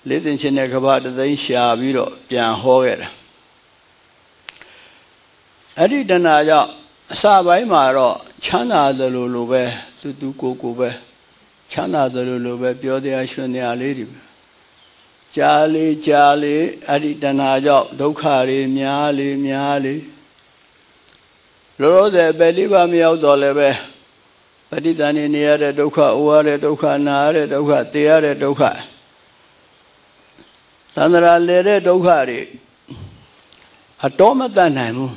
လေးသိင်ချင်းတဲ့ကဘာတသိန်းရှာပြီးတော့ပြန်ဟောခဲ့တာအဲ့ဒီတဏှာကြောင့်အစပိုင်းမှာတော့ချမ်းသာသလိုပဲသူကိုပဲချမ်းသာသလိုပဲပြောတရားရှင်တရားလေးတွေကြာလေအဲ့ဒီတဏှာကြောင့်ဒုက္ခတွေများလေလောလောဆယ်ပဲလိဗ္ဗာန်မရောက်တော့လည်းပဲပဋိသန္ဓေနေရတဲ့ဒုက္ခအိုရတဲ့ဒုက္ခနာရတဲ့ဒုက္ခသေရတဲ့ဒုက္ခသန္တရာလေတဲ့ဒုက္ခတွေအတော်မတတ်နိုင်ဘူး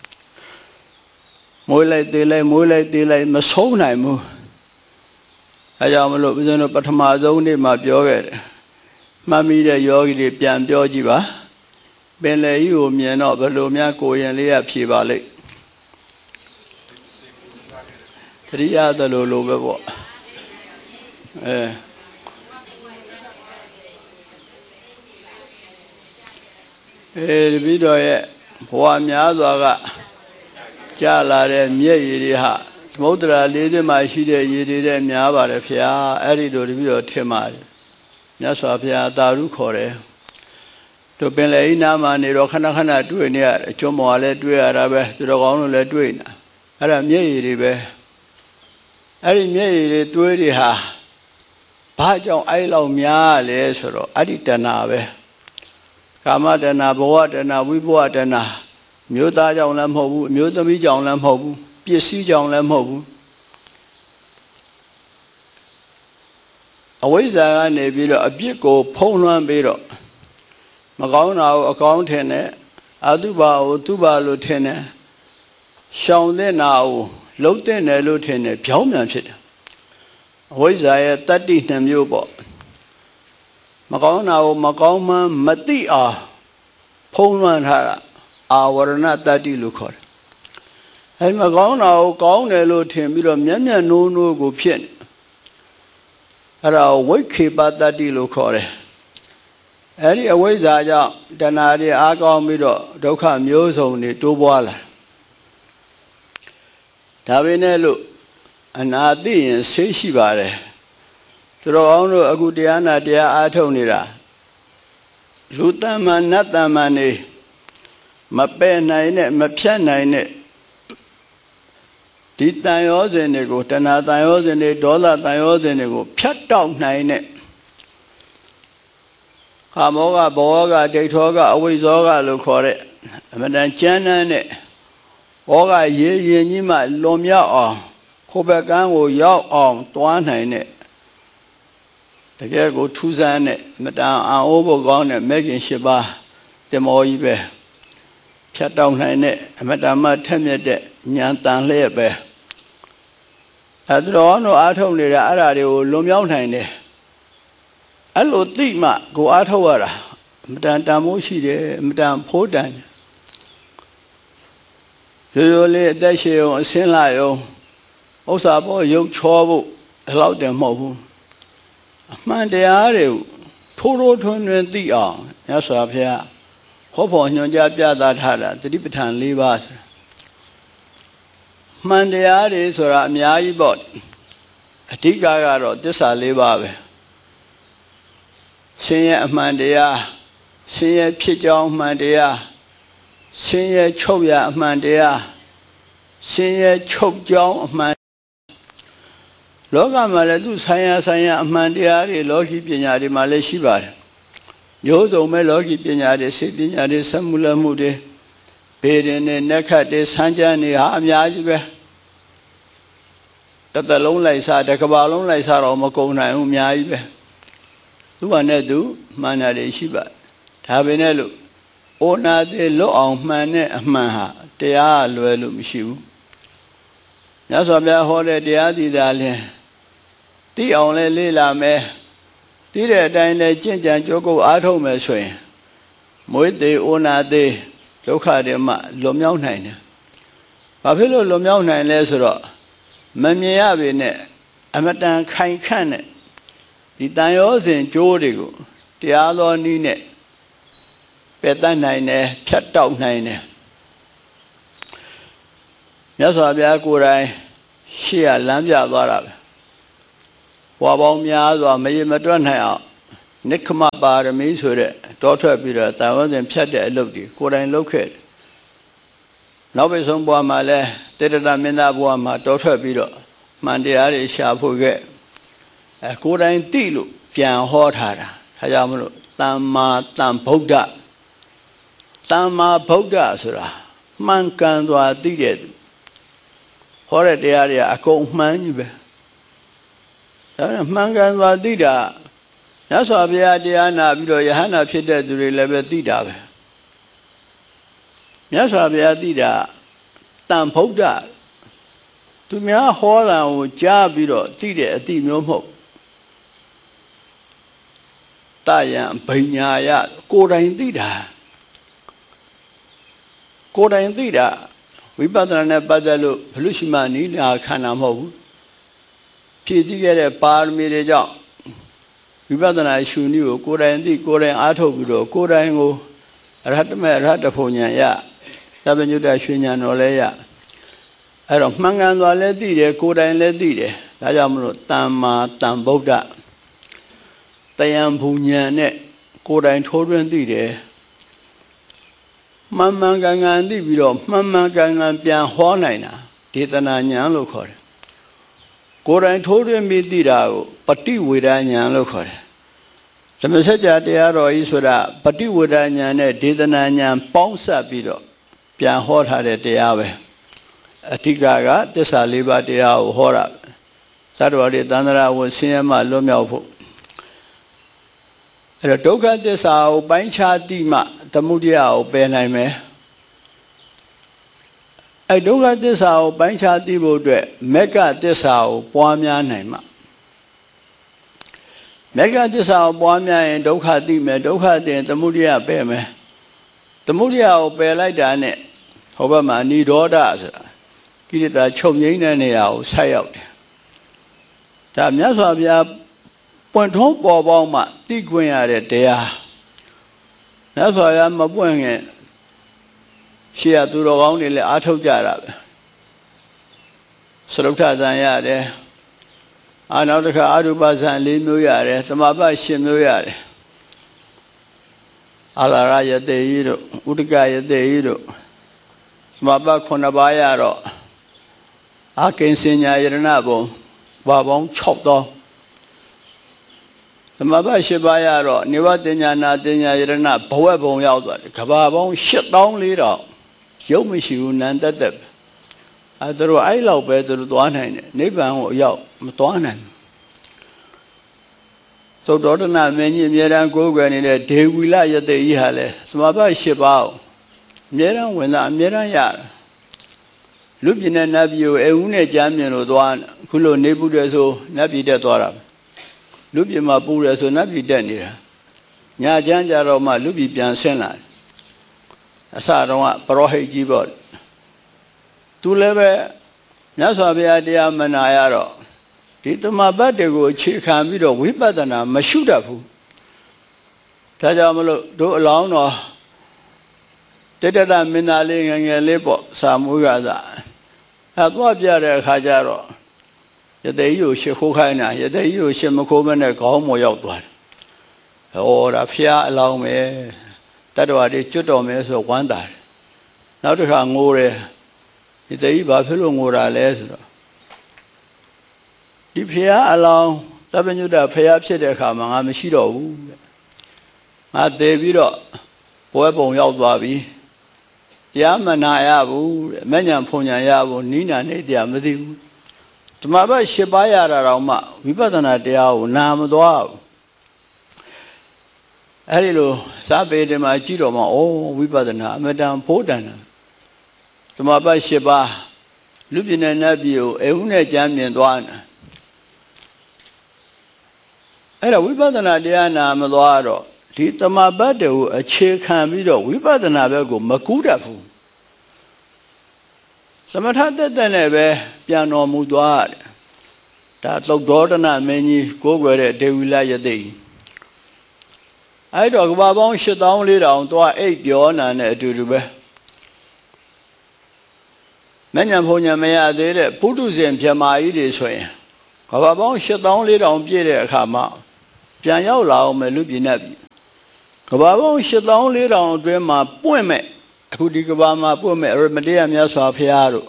မွေးလိုက်သေးလိုက်မဆုံးနိုင်ဘူးအဲကြောင့်မလို့ဦးဇင်းတို့ပထမဆုံးနေ့မှာပြောခဲ့တယ်မှတ်မိတဲ့ယောဂီတွေပြန်ပြောကြည့်ပါပင်လေကြီးကိုမြင်တော့ဘယ်လိုများကိုရင်လေးရဖြေပါလိမ့်တရိယာသလိုပဲပေါ့တပည့်တော်ရဲ့ဘဝများစွာကကြာလာတဲ့မြက်ရည်တွေဟာသမုဒ္ဒရာလေးသစ်မှာရှိတဲ့ရည်တွေတဲ့များပါတယ်ဖေဟာအဲ့ဒီလိုတပည့်တော်ထင်ပါတယ်မြတ်စွာဘုရားသာဓုခေါ်တယ်တို့ပင်လေဤနာမှာနေတော့ခဏတွေ့နေရတယ်အကျွမ်းမော်လည်းတွေ့ရတာပဲသူတော်ကောင်းတို့လည်းတွေ့နေတာအဲ့ဒါမြက်ရည်တွေပဲအဲ့ဒီမျက်ရည်တွေသွေးတွေဟာဘာကြောင့်အဲ့လောက်များလဲဆိုတော့အဲ့ဒီတဏှာပဲကာမတဏှာဘဝတဏှာဝိဘဝတဏှာမျိုးသားကြောင့်လည်းမဟုတ်ဘူးအမျိုးသမီးကြောင့်လည်းမဟုတ်ဘူးပစ္စည်းကြောင့်လည်းမဟုတ်ဘူးအဝိဇ္ဇာကနေပြီးတော့အပြစ်ကိုဖုံးလွှမ်းပြီးတော့မကောင်းတာကိုအကောင်းထင်တယ်အတုပါကိုတုပါလို့ထင်တယ်ရှောင်တဲ့နာကိုလုံးတဲ့နယ်လို့ထင်တယ်ပြောင်းပြန်ဖြစ်တယ်အဝိဇ္ဇာရဲ့တတ္တိနှစ်မျိုးပေါ့မကောင်းတာကိုမကောင်းမှမသိအောင်ဖုံးလွှမ်းထားတာအာဝရဏတတ္တိလို့ခေါ်တယ်အဲမကောင်းတာကိုကောင်းတယ်လို့ထင်ပြီးတော့မျက်နိုးကိုဖြစ်နေအဲ့ဒါဝိခေပတတ္တိလို့ခေါ်တယ်အဲ့ဒီအဝိဇ္ဇာကြောင့်တဏှာတွေအားကောင်းပြီးတော့ဒုက္ခမျိုးစုံတွေတိုးပွားလာဒါပဲနဲ့လို့အနာသိရင်ဆေးရှိပါတယ်သူတော်ကောင်းတို့အခုတရားနာတရားအားထုတ်နေတာလူတမ္မာနတ်တမ္မာနေမပယ်နိုင်နဲ့မဖြတ်နိုင်နဲ့ဒီတန်ရောစဉ်တွေကိုတဏှာတန်ရောစဉ်တွေဒေါသတန်ရောစဉ်တွေကိုဖြတ်တောက်နိုင်နဲ့ကာမောကဘောကဒိဋ္ဌောကအဝိဇ္ဇောကလို့ခေါ်တဲ့အမှန်တန်ကျမ်းမ်းတဲ့ဘောကရေရင်ကြီးမှလွန်မြောက်အောင်ခိုးဘက်ကန်းကိုရောက်အောင်တွားနိုင်တဲ့တကယ်ကိုထူးဆန်းတဲ့အမတန်အံ့ဩဖို့ကောင်းတဲ့မဲခင်၈ပါးတင်မောကြီးပဲဖြတ်တောက်နိုင်တဲ့အမတန်မှထက်မြက်တဲ့ဉာဏ်တန်လျက်ပဲအဲဒါတော့အားထုတ်နေတာအဲ့ဒါတွေကိုလွန်မြောက်နိုင်တယ်အဲ့လိုသိမှကိုအားထုတ်ရတာအမတန်တန်မိုးရှိတယ်အမတန်ဖိုးတန်ရိုးလေးအသက်ရှည်အောင်အစင်းလာအောင်ဥစ္စာပေါ်ရုပ်ချောဖို့အဲ့လောက်တည်းမဟုတ်ဘူးအမှန်တရားတွေကိုထိုးထွန်းသိအောင်မြတ်စွာဘုရားဟောဖို့ညွှန်ကြားပြသထားတာသတိပဋ္ဌာန်၄ပါးမှန်တရားတွေဆိုတာအများကြီးပေါ့အဓိကကတော့သစ္စာ၄ပါးပဲရှင်ရဲ့အမှန်တရားရှင်ရဲ့ဖြစ်ကြောင်းအမှန်တရားရှင်ရဲ့ချုပ်ရအမှန်တရားရှင်ရဲ့ချုပ်ကြောင်းအမှန်လောကမှာလည်းသူဆိုင်ရာအမှန်တရားတွေလောကီပညာတွေမှာလည်းရှိပါတယ်မျိုးစုံပဲလောကီပညာတွေစေပညာတွေစမှုလမှုတွေဘေးရင်နဲ့နက္ခတ်တွေဆန်းကျမ်းတွေဟာအများကြီးပဲတလုံးလိုက်စားတစ်ကမ္ဘာလုံးလိုက်စားတော့မကုန်နိုင်ဘူးအများကြီးပဲသူ့ဘာနဲ့သူမှန်တာတွေရှိပါဒါပဲနဲ့လို့ဩနာသေးလွတ်အောင်မှန်တဲ့အမှန်ဟာတရားလွယ်လို့မရှိဘူးမြတ်စွာဘုရားဟောတဲ့တရားသီတာလင်းသိအောင်လဲလေ့လာမယ်သိတဲ့အတိုင်းလဲကျင့်ကြံကြိုးကုပ်အားထုတ်မယ်ဆိုရင်မွေးသေးဩနာသေးဒုက္ခတွေမှလွန်မြောက်နိုင်တယ်ဘာဖြစ်လို့လွန်မြောက်နိုင်လဲဆိုတော့မမြင်ရပေနဲ့အမတန်ခိုင်ခန့်တဲ့ဒီတန်ရောစဉ်ကြိုးတွေကိုတရားတော်နည်းနဲ့ပယ်တတ်နိုင်တယ်ဖြတ်တောက်နိုင်တယ်မြတ်စွာဘုရားကိုယ်တိုင်ရှေ့ကလမ်းပြသွားတာပဲဘဝပေါင်းများစွာမရေမတွက်နိုင်အောင်နိက္ခမပါရမီဆိုတဲ့တောထွက်ပြီးတော့တာဝဇဉ်ဖြတ်တဲ့အလုပ်တွေကိုယ်တိုင်လုပ်ခဲ့တယ်နောက်ပြီးဆုံးဘဝမှာလဲတေတ္တမင်းသားဘဝမှာတောထွက်ပြီးတော့မှန်တရားတွေရှာဖွေခဲ့ကိုယ်တိုင်သိလို့ပြန်ဟောထားတာဒါကြောင့်မလို့သမ္မာသမ္ဗုဒ္ဓသမ္မာဗုဒ္ဓဆိုတာမှန်ကန်စွာသိတဲ့သူဟောတဲ့တရားတွေအကုန်မှန်ကြီးပဲဒါနဲ့မှန်ကန်စွာသိတာမြတ်စွာဘုရားတရားနာပြီးတော့ယဟန္တာဖြစ်တဲ့သူတွေလည်းပဲသိတာပဲမြတ်စွာဘုရားသိတာတန်ဗုဒ္ဓသူများဟောတာကိုကြားပြီးတော့သိတဲ့အသိမျိုးမဟုတ်တယံဘိညာယကိုယ်တိုင်သိတာကိုယ်တိုင်သိတာဝိပဿနာနဲ့ပတ်သက်လို့ဘလို့ရှိမှနီးလာခန္ဓာမဟုတ်ဘူးဖြည့်ကြည့်ခဲ့တဲ့ပါရမီတွေကြောင့်ဝိပဿနာရှုနည်းကိုကိုယ်တိုင်သိကိုယ်တိုင်အားထုတ်ပြီးတော့ကိုယ်တိုင်ကိုအရဟတမေအရဟတဖို့ဉာဏ်ရသဗ္ဗညုတရွှေဉာဏ်တော်လည်းရအဲ့တော့မှန်ကန်စွာလည်းသိတယ်ကိုယ်တိုင်လည်းသိတယ်ဒါကြောင့်မလို့တမ္မာတန်ဗုဒ္ဓတယံဘုံဉာဏ်နဲ့ကိုယ်တိုင်ထိုးထွင်းသိတယ်မှန်မှန်ကန်ကန်သိပြီးတော့မှန်မှန်ကန်ကန်ပြန်ဟောနိုင်တာဒေသနာဉာဏ်လို့ခေါ်တယ်ကိုယ်တိုင်ထိုးထွင်းပြီးသိတာကိုပฏิဝေဒဉာဏ်လို့ခေါ်တယ်ဓမ္မစကြာတရားတော်ကြီးဆိုတာပฏิဝေဒဉာဏ်နဲ့ဒေသနာဉာဏ်ပေါင်းစပ်ပြီးတော့ပြန်ဟောထားတဲ့တရားပဲအဓိကကသစ္စာလေးပါးတရားကိုဟောတာသတ္တဝါတွေတဏ္ဍာဝဆင်းရဲမှလွတ်မြောက်ဖို့အဲ့တော့ဒုက္ခသစ္စာကိုပိုင်းခြားသိမှသမုဒယကိုပယ်နိုင်မယ်အဲ့ဒုက္ခသစ္စာကိုပိုင်းခြားသိဖို့အတွက်မေဃသစ္စာကိုပွားများနိုင်မှမေဃသစ္စာကိုပွားများရင်ဒုက္ခသိမယ်ဒုက္ခသိရင်သမုဒယပယ်မယ်သမုဒယကိုပယ်လိုက်တာနဲ့ဟောဘက်မှာနိရောဓဆိုတာကိလေသာချုပ်ငြိမ်းတဲ့နေရာကိုဆက်ရောက်တယ်ဒါမြတ်စွာဘုရားပွင့်ထုံးပေါ်ပေါက်မှသိခွင့်ရတဲ့တရားမြတ်စွာဘုရားမပွင့်ခင်ရှေ့ကသူတော်ကောင်းတွေလည်းအားထုတ်ကြတာပဲသရုပ်ထဇံရတယ်နောက်တစ်ခါအရူပဇံ၄မျိုးရတယ်သမဘ၈မျိုးရတယ်အာလာရယတေယီတို့ဥဒကယတေယီတို့သမဘ9ပါးရတော့အာကိဉ္စဉ္ညာယရဏဘုံဘာပေါင်း6000သမဘ၈ပါးရတော့နိဝတ္တညာနာတညာယရဏဘဝဘုံရောက်သွားတယ်ကဘာပေါင်း8400ရုပ်မရှိဘူးနံတက်တက်သူတို့အဲ့လောက်ပဲသူတို့သွားနိုင်တယ်နိဗ္ဗာန်ကိုရောက်မသွားနိုင်ဘူးသုတ္တရဏမင်းကြီးအမြဲတမ်းကိုးကွယ်နေတဲ့ဒေဝီလယတေကြီးဟာလဲသမဘ၈ပါးကိုအမြဲတမ်းဝင်လာအမြဲတမ်းရတယ်လူပြည်နဲ့နတ်ပြည်ကိုအဦးနဲ့ကြမ်းမြင်လို့သွားခုလိုနေဘူးတယ်ဆိုနတ်ပြည်တက်သွားတာလူပြည်မှာပူတယ်ဆိုနတ်ပြည်တက်နေတာညချမ်းကြတော့မှလူပြည်ပြန်ဆင်းလာတယ်အစတုန်းကပရောဟိတ်ကြီးပေါ့သူလည်းပဲမြတ်စွာဘုရားတရားမနာရတော့ဒီသမဘတ်တွေကိုအခြေခံပြီးတော့ဝိပဿနာမရှုတတ်ဘူးဒါကြောင့်မလို့တို့အလောင်းတော်တေတ္တမင်းသားလေးငယ်ငယ်လေးပေါ့စာမွေးကစားသွားပြတဲ့အခါကျတော့ယသိကြီးကိုရှ िख ိုးခိုင်းတာယသိကြီးကိုရှ မခိုးမနဲ့ခေါင်းပေါ်ရောက်သွားတယ်ဟောဒါဖျားအလောင်းပဲတတ္တဝါတွေကျွတ်တော်မယ်ဆိုဝမ်းသာတယ်နောက်တစ်ခါငိုတယ်ယသိကြီးဘာဖြစ်လို့ငိုတာလဲဆိုတော့ဒီဖျားအလောင်းသဗ္ဗညုတဖျားဖြစ်တဲ့အခါမှာငါမရှိတော့ဘူးငါသေပြီးတော့ပွဲပုံရောက်သွားပြီတရားမနာရဘူးမဉ္ဇဉ်ဖုန်ဉဏ်ရဘူးနိနာနေတရားမသိဘူးဓမ္မဘတ်၈ပါးရတာတော့မှဝိပဿနာတရားကိုနာမသွားဘူးအဲ့ဒီလိုစာပေတွေမှာကြည့်တော့မှဩဝိပဿနာအမတန်ဖို့တန်တယ်ဓမ္မဘတ်၈ပါးလူပြည်နဲ့နတ်ပြည်ကိုအဟုနဲ့ကြမ်းမြင်သွားတယ်အဲ့ဒါဝိပဿနာတရားနာမသွားတော့ဒီတမဘတ်တွေကိုအခြေခံပြီးတော့ဝိပဿနာဘက်ကိုမကူးတတ်ဘူးသမထတက်တဲ့နဲ့ပဲပြန်တော်မူသွားတယ်ဒါသုတ်တော်ဒနာမင်းကြီးကိုးကွယ်တဲ့ဒေဝီလယသိအဲ့တော့ကဘာပေါင်း8400သွားအိတ်ပြောနာနဲ့အတူတူပဲမဉ္ဇဉ်ဖုန်ဉဏ်မရသေးတဲ့ပုထုဇဉ်မြမာကြီးတွေဆိုရင်ကဘာပေါင်း8400ပြည့်တဲ့အခါမှာပြန်ရောက်လာအောင်မယ်လူပြည်နဲ့ပြီကဘာပေါင်း8400အတွင်းမှာပွင့်မဲ့အခုဒီကဘာမှာပွင့်မဲ့အရမတေယမြတ်စွာဘုရားတို့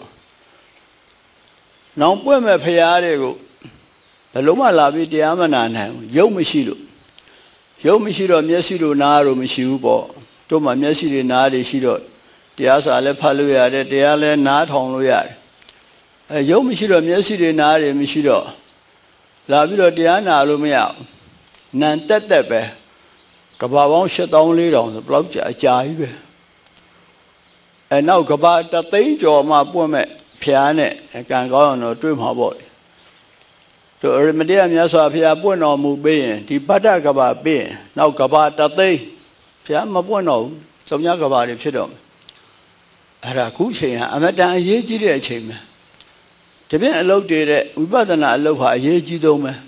နောင်ပွင့်မဲ့ဘုရားတွေကိုဘယ်လုံးမှလာပြီးတရားမနာနိုင်ဘူးရုပ်မရှိလို့ရုပ်မရှိတော့မျက်စိတို့နားတို့မရှိဘူးပေါ့တို့မှမျက်စိတွေနားတွေရှိတော့တရားစာလည်းဖတ်လို့ရတယ်တရားလည်းနားထောင်လို့ရတယ်ရုပ်မရှိတော့မျက်စိတွေနားတွေမရှိတော့လာပြီးတော့တရားနာလို့မရဘူးနံတက်တက်ပဲကဘာပေါင်း8400ဆိုဘယ်လောက်ကြာအကြာကြီးပဲနောက်ကဘာတသိန်းကျော်မှပွင့်မဲ့ဖျားနဲ့ကံကောင်းအောင်တော့တွေ့မှာပေါ့တို့အရမတေယမြတ်စွာဘုရားပွင့်တော်မူပြီးရင်ဒီပတ္တကဘာပြီးရင်နောက်ကဘာတသိန်းဘုရားမပွင့်တော့ဘူးသုံးညကဘာတွေဖြစ်တော့အဲ့ဒါခုချိန်ဟာအမတန်အရေးကြီးတဲ့အချိန်ပဲဒီပြင်အလုပ်တွေတဲ့ဝိပဿနာအလုပ်ဟာအရေးကြီးဆုံးပဲ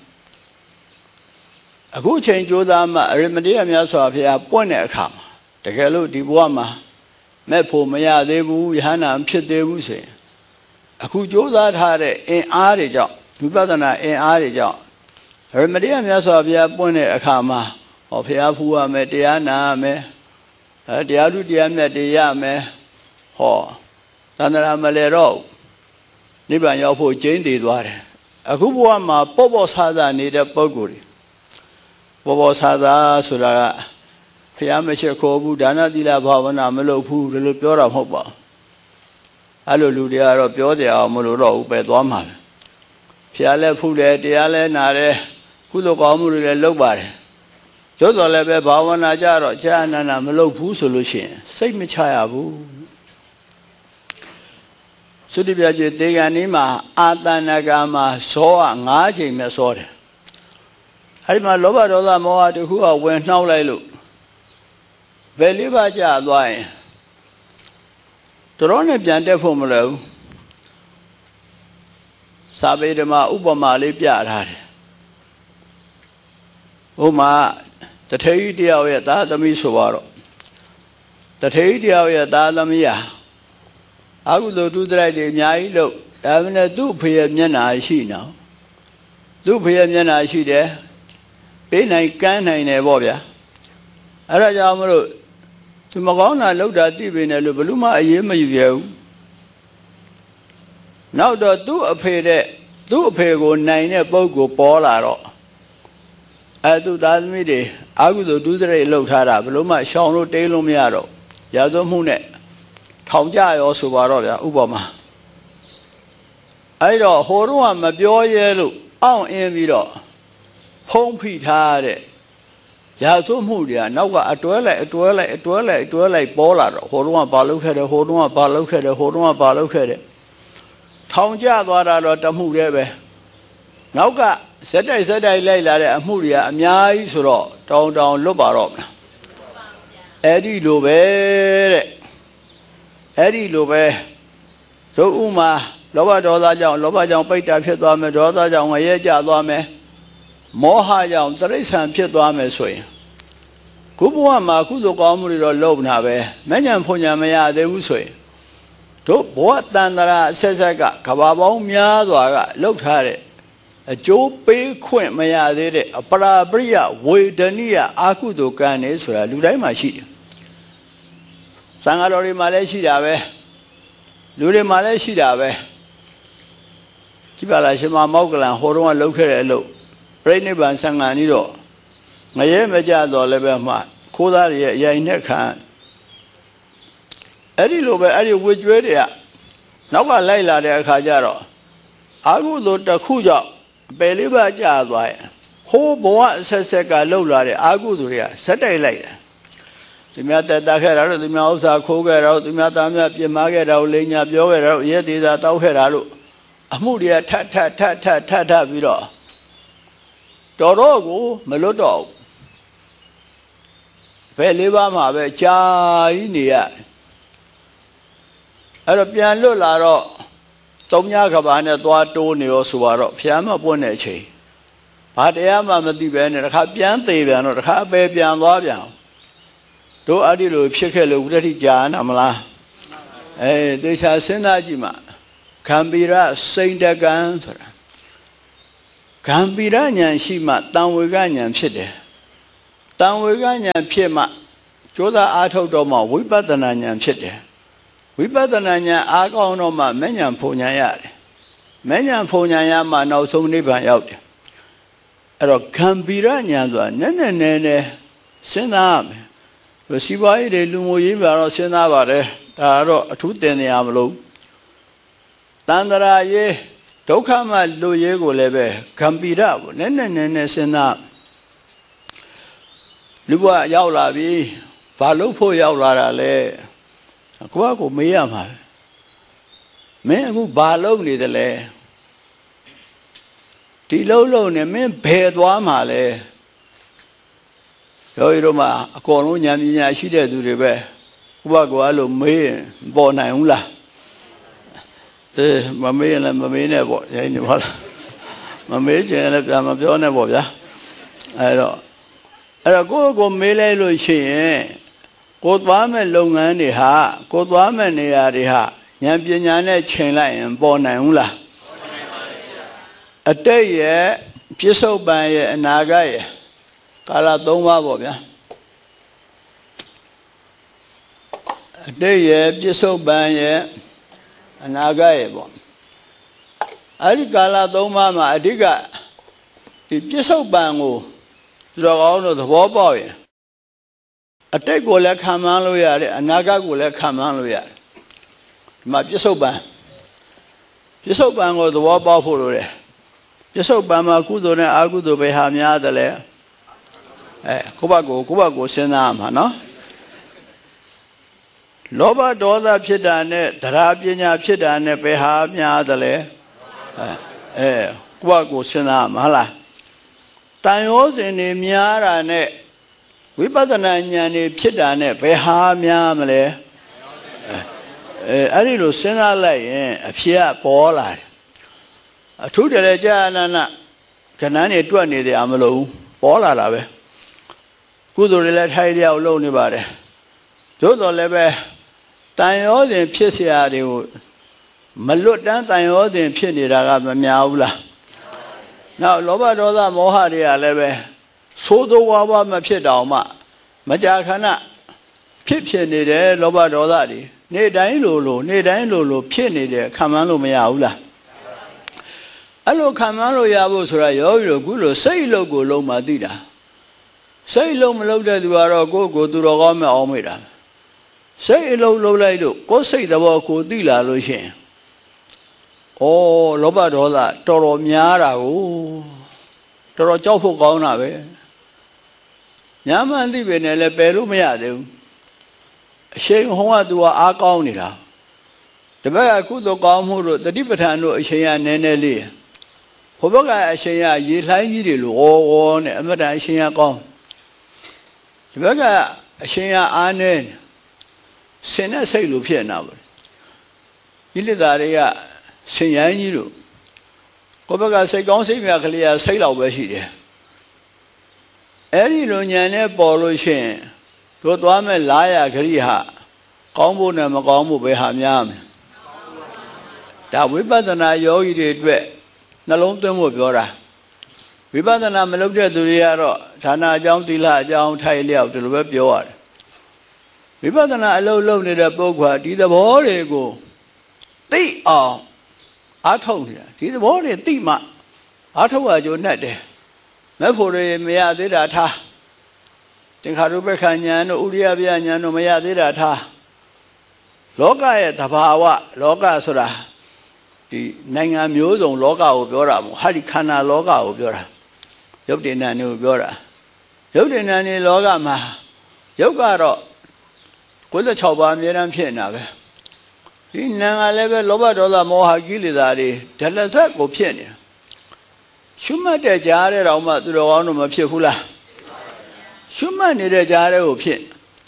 အခုချိန်ကြိုးစားမှအရမတေယမြတ်စွာဘုရားပွင့်တဲ့အခါမှာတကယ်လို့ဒီဘဝမှာမဲ့ဖို့မရသေးဘူးယဟန္တာဖြစ်သေးဘူးဆိုရင်အခုကြိုးစားထားတဲ့အင်အားတွေကြောင့်ဝိပဿနာအင်အားတွေကြောင့်အရမတေယမြတ်စွာဘုရားပွင့်တဲ့အခါမှာဟောဘုရားဖူးရမယ်တရားနာရမယ်တရားဓုတရားမြတ်တွေရမယ်ဟောသန္တရာမလဲတော့နိဗ္ဗာန်ရောက်ဖို့ကျင်းတည်သွားတယ်အခုဘဝမှာပေါ့ပေါ့ဆာဆာနေတဲ့ပုဂ္ဂိုလ်တွေပေါ့ပေါ့ဆာဆာဆိုတာကဘုရားမရှိခိုးဘူးဒါနသီလဘာဝနာမလုပ်ဘူးဒီလိုပြောတာမဟုတ်ပါဘူးအဲ့လိုလူတွေကတော့ပြောကြအောင်မလို့တော့ဘူးပဲသွားမှာပဲဘုရားလည်းဖူးတယ်တရားလည်းနာတယ်ကုသိုလ်ကောင်းမှုတွေလည်းလုပ်ပါတယ်သို့တော်လည်းပဲဘာဝနာကြတော့ကြာအနန္ဒမလုပ်ဘူးဆိုလို့ရှိရင်စိတ်မချရဘူးသုတိပြကျေတေဂန်นี้မှာအာတဏကမှာဇောက9ချိန်ပဲစောတယ်အဲ့ဒီမှာလောဘဒေါသမောဟတခုကဝင်နှောက်လိုက်လို့ဘယ်လေးပါးကြာသွားရင်တော်နဲ့ပြန်တက်ဖို့မလိုဘူးစာပေဓမ္မဥပမာလေးပြထားတယ်ဥပမာတထေကြီးတယောက်ရဲ့သားသမီးဆိုတော့တထေကြီးတယောက်ရဲ့သားသမီးဟာအကုသိုလ်ဒုစရိုက်တွေအများကြီးလို့ဒါပေမဲ့သူ့ဖေရဲ့မျက်နှာရှိနေအောင်သူ့ဖေရဲ့မျက်နှာရှိတယ်ပေးနိုင်ကမ်းနိုင်တယ်ပေါ့ဗျာအဲ့ဒါကြောင့်မလို့သူမကောင်းတာလောက်တာသိပေနဲ့လို့ဘယ်လို့မှအရေးမယူရဘူးနောက်တော့သူ့အဖေကိုနိုင်တဲ့ပုဂ္ဂိုလ်ပေါ်လာတော့သူ့သားသမီးတွေအကုသိုလ်ဒုစရိုက်လှုပ်ထားတာဘယ်လို့မှရှောင်လို့တိတ်လို့မရတော့ရာဇဝမှုနဲ့ထောင်ကြရောဆိုပါတော့ဗျာဥပမာအဲ့တော့ဟိုတော့ကမပြောရဲလို့အောင့်အင်းပြီးတော့ဖုံးဖိထားတဲ့ရာဇဝမှုတွေကနောက်ကအတွဲလိုက်ပေါ်လာတော့ဟိုတော့ကဘာလုပ်ခဲ့တယ်ဟိုတော့ကဘာလုပ်ခဲ့တယ်ဟိုတော့ကဘာလုပ်ခဲ့တယ်ထောင်ကြသွားတာတော့တမှုတည်းပဲနောက်ကဇက်တိုက်လိုက်လာတဲ့အမှုတွေကအများကြီးဆိုတော့တောင်းလွတ်ပါတော့မလားအဲ့ဒီလိုပဲတဲ့အဲ့ဒီလိုပဲတို့ဥမာလောဘဒေါသကြောင့်ပိဋ္ဌာဖြစ်သွားမယ်ဒေါသကြောင့်ငရဲကျသွားမယ်မောဟကြောင့်တိရစ္ဆာန်ဖြစ်သွားမယ်ဆိုရင်ခုဘဝမှာကုသိုလ်ကောင်းမှုတွေတော့လုပ်နာပဲမဉ္ဇဉ်ဖွညာမရသေးဘူးဆိုရင်တို့ဘဝတန်တရာအဆက်ဆက်ကကဘာပေါင်းများစွာကလှုပ်ထားတဲ့အကျိုးပေးခွင့်မရသေးတဲ့အပရာပရိယဝေဒနိယအာကုသိုလ်ကံနေဆိုတာလူတိုင်းမှာရှိတယ်သံဃာတော်တွေမှာလည်းရှိတာပဲလူတွေမှာလည်းရှိတာပဲကြည့်ပါလားရှင်မမောက္ကလန်ဟိုတုန်းကလှုပ်ခဲ့တဲ့အလုပ်ပြိဋိဘံဆံဃာနီးတော့ငရဲမကြတော့လည်းပဲမှခိုးသားတွေရဲ့အရင်နဲ့ခံအဲ့ဒီလိုပဲအဲ့ဒီဝေကျွဲတွေကနောက်ကလိုက်လာတဲ့အခါကျတော့အာဟုသို့တစ်ခုကြောင့်ပယ်လေးပါးကြာသွားရင်ဟိုးဘဝအဆက်ဆက်ကလှုပ်လာတဲ့အာဟုသို့တွေကဆက်တိုက်လိုက်တယ်သူများတက်တာခဲ့တာလို့သူများဥစ္စာခိုးခဲ့တာလို့သူများသားများပြင်မာခဲ့တာလို့လိန်ညာပြောခဲ့တာလို့ရဲသေးတာတောက်ခဲ့တာလို့အမှုတွေကထပ်ပြီးတော့တော်ကိုမလွတ်တော့ဘယ်လေးပါးမှာပဲကြာကြီးနေရအဲ့တော့ပြန်လွတ်လာတော့သုံးညကဘာနဲ့သွားတိုးနေရောဆိုတော့ဖျားမပွင့်တဲ့အချိန်ဘာတရားမှမသိပဲနဲ့တခါပြန်သေးပြန်တော့တခါအပယ်ပြန်သွားပြန်တို့အဲ့ဒီလိုဖြစ်ခဲ့လို့ဝိတ္တိကြာနာမလားတေချာစဉ်းစားကြည့်မှခံပိရစိန်တကံဆိုတာကံပိရဉာဏ်ရှိမှတံဝေကဉာဏ်ဖြစ်တယ်တံဝေကဉာဏ်ဖြစ်မှကြိုးစားအားထုတ်တော့မှဝိပဿနာဉာဏ်ဖြစ်တယ်ဝိပဿနာဉာဏ်အားကောင်းတော့မှမဉဏ်ဖုန်ဉာဏ်ရတယ်မဉဏ်ဖုန်ဉာဏ်ရမှနောက်ဆုံးနိဗ္ဗာန်ရောက်တယ်အဲ့တော့ကံပိရဉာဏ်ဆိုတာနည်းနည်းစဉ်းစားရမယ်စီးပွားရေးတွေလူမှုရေးပါတော့စဉ်းစားပါတယ်ဒါတော့အထူးတင်နေရမလို့တန္တရာရေးဒုက္ခမှလူရေးကိုလည်းပဲကံပိရပေါ့နည်းနည်းစဉ်းစားလူဘဝရောက်လာပြီဘာလို့ဖို့ရောက်လာတာလဲကိုမေးရမှာမင်းအခုဘာလုပ်နေတယ်လဲဒီလုံးနဲ့မင်းဘယ်သွားမှာလဲရောရီတို့မှာအကုန်လုံးဉာဏ်ပညာရှိတဲ့သူတွေပဲကိုအဲ့လိုမေးရင်ပေါ်နိုင်ဘူးလားမမေးရင်လည်းမမေးနဲ့ပေါ့ရိုင်းနေပါလားမမေးချင်လည်းပြန်မပြောနဲ့ပေါ့ဗျာအဲ့တော့ကိုမေးလိုက်လို့ရှိရင်ကိုသွားမဲ့လုပ်ငန်းတွေဟာကိုသွားမဲ့နေရာတွေဟာဉာဏ်ပညာနဲ့ချိန်လိုက်ရင်ပေါ်နိုင်ဘူးလားပေါ်နိုင်ပါဘူးဗျာအတိတ်ရဲ့ပြစ္ဆုတ်ပံရဲ့အနာဂတ်ရဲ့ကာလ၃ပါးပေါ့ဗျာအတိတ်ရဲ့ပြစ္ဆုတ်ပံရဲ့အနာဂတ်ရဲ့ပေါ့အဲ့ဒီကာလ၃ပါးမှာအဓိကဒီပြစ္ဆုတ်ပံကိုတော်ကောင်းတို့သဘောပေါက်ရင်အတိတ်ကိုလည်းခံမှန်းလို့ရတယ်အနာဂတ်ကိုလည်းခံမှန်းလို့ရတယ်ဒီမှာပြစ္ဆုတ်ပံကိုသဘောပေါက်ဖို့လိုတယ်ပြစ္ဆုတ်ပံမှာကုသိုလ်နဲ့အကုသိုလ်ပဲဟာများတယ်လေကိုယ့်ဘက်ကိုစဉ်းစားရမှာနော်လောဘဒေါသဖြစ်တာနဲ့တရားပညာဖြစ်တာနဲ့ပဲဟာများတယ်လေကိုယ့်ဘက်ကိုစဉ်းစားရမှာဟုတ်လားတန်ရောစဉ်တွေများတာနဲ့ဝိပဿနာဉာဏ်တွေဖြစ်တာနဲ့ဘယ်ဟာများမလဲအဲ့ဒီလိုစဉ်းစားလိုက်ရင်အဖြစ်ကပေါ်လာတယ်အထူးတည်းကြာနာနာကဏ္ဍတွေတွက်နေတယ်မလို့ပေါ်လာတာပဲကုသိုလ်တွေလည်းထိုက်လျောက်လုပ်နေပါတယ်သို့တော်လည်းပဲတန်ရောစဉ်ဖြစ်เสียတွေကိုမလွတ်တမ်းတန်ရောစဉ်ဖြစ်နေတာကမများဘူးလားနောက်လောဘဒေါသမောဟတွေကလည်းပဲသိုးသောဝါမဖြစ်တော့မှမကြာခဏဖြစ်နေတယ်လောဘဒေါသတွေနေ့တိုင်းလိုဖြစ်နေတယ်ခံမှန်းလို့မရဘူးလားအဲ့လိုခံမှန်းလို့ရဖို့ဆိုတာယောဂီတို့ခုလိုစိတ်လုံးကိုလုံးမှသိတာစိတ်လုံးမလုံးတဲ့သူကတော့ကိုယ်သူတော်ကောင်းမအောင်မေ့တာစိတ်အလုံးလုံးလိုက်လို့ကိုယ်စိတ်သဘောကိုသိလာလို့ရှိရင်လောဘဒေါသတော်တော်များတာကိုတော်တော်ကြောက်ဖို့ကောင်းတာပဲညာမှန်သိပဲနဲ့လည်းပယ်လို့မရသေးဘူးအရှိန်ဟောကသူကအားကောင်းနေတာတပတ်ကကုသိုလ်ကောင်းမှုတို့တတိပဋ္ဌာန်တို့အရှိန်ကနည်းနည်းလေးဟိုဘက်ကအရှိန်ကရေလှိုင်းကြီးတွေလို့နဲ့အမတန်အရှိန်ကကောင်းဒီဘက်ကအရှိန်ကအားနည်းစင်တဲ့စိတ်လိုဖြစ်နေတာပေါ့ဒီလိတာတွေကစင်ရိုင်းကြီးတို့ကိုယ့်ဘက်ကစိတ်ကောင်းစိတ်မြတ်ကလေးကစိတ်လောက်ပဲရှိတယ်အဲ့ဒီလိုဉာဏ်နဲ့ပေါ်လို့ရှိရင်တို့သွားမဲ့လားရခရိဟာကောင်းဖို့နဲ့မကောင်းဖို့ပဲဟာများမယ်ဒါဝိပဿနာယောဂီတွေအတွက်နှလုံးသွင်းဖို့ပြောတာဝိပဿနာမလုပ်တဲ့သူတွေကတော့ဌာနအကြောင်းသီလအကြောင်းထိုက်လျောက်ဒီလိုပဲပြောရတယ်ဝိပဿနာအလုပ်နေတဲ့ပုဂ္ဂိုလ်ဒီသဘောတွေကိုသိအောင်အားထုတ်နေတာဒီသဘောတွေသိမှအားထုတ်ရကြုံနဲ့တယ်မဲ့ဖို့တွေမရသေးတာထားသင်္ခါရုပ္ပခဉာဏ်တို့ဥရိယပြဉာဏ်တို့မရသေးတာထားလောကရဲ့သဘာဝလောကဆိုတာဒီနိုင်ငံမျိုးစုံလောကကိုပြောတာမဟုတ်ဟာဒီခန္ဓာလောကကိုပြောတာရုပ်တည်နာနေကိုပြောတာရုပ်တည်နာနေလောကမှာရုပ်ကတော့96ပါးအမြဲတမ်းဖြစ်နေတာပဲဒီနာကလည်းပဲလောဘဒေါသမောဟကိလေသာတွေဒလဇက်ကိုဖြစ်နေရှုမှတ်တဲ့ကြားတဲ့တောင်မှသူတော်ကောင်းတို့မဖြစ်ဘူးလားရှုမှတ်နေတဲ့ကြားတဲ့ကိုဖြစ်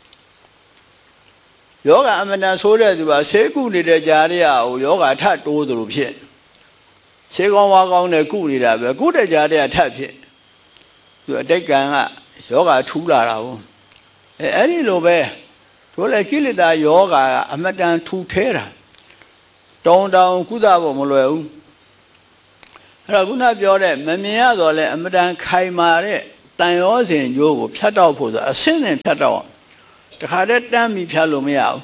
ယောဂအမတန်ဆိုးတဲ့သူကဆေးကုနေတဲ့ကြားတဲ့ကိုယောဂထပ်တိုးသလိုဖြစ်ဆေးကောင်းဝါကောင်းနဲ့ကုနေတာပဲကုတဲ့ကြားတဲ့ထပ်ဖြစ်သူအတိတ်ကံကယောဂထူးလာတာဟုတ်အဲ့ဒီလိုပဲတို့လည်းကိလေသာယောဂကအမတန်ထူထဲတာတောင်းကုသဖို့မလွယ်ဘူးအဲ့တော့ခုနပြောတဲ့မမြင်ရတော့လဲအမတန်ခိုင်မာတဲ့တန်ရောစဉ်ကျိုးကိုဖြတ်တောက်ဖို့ဆိုအဆင့်နဲ့ဖြတ်တောက်တခါတည်းတန်းပြီးဖြတ်လို့မရဘူး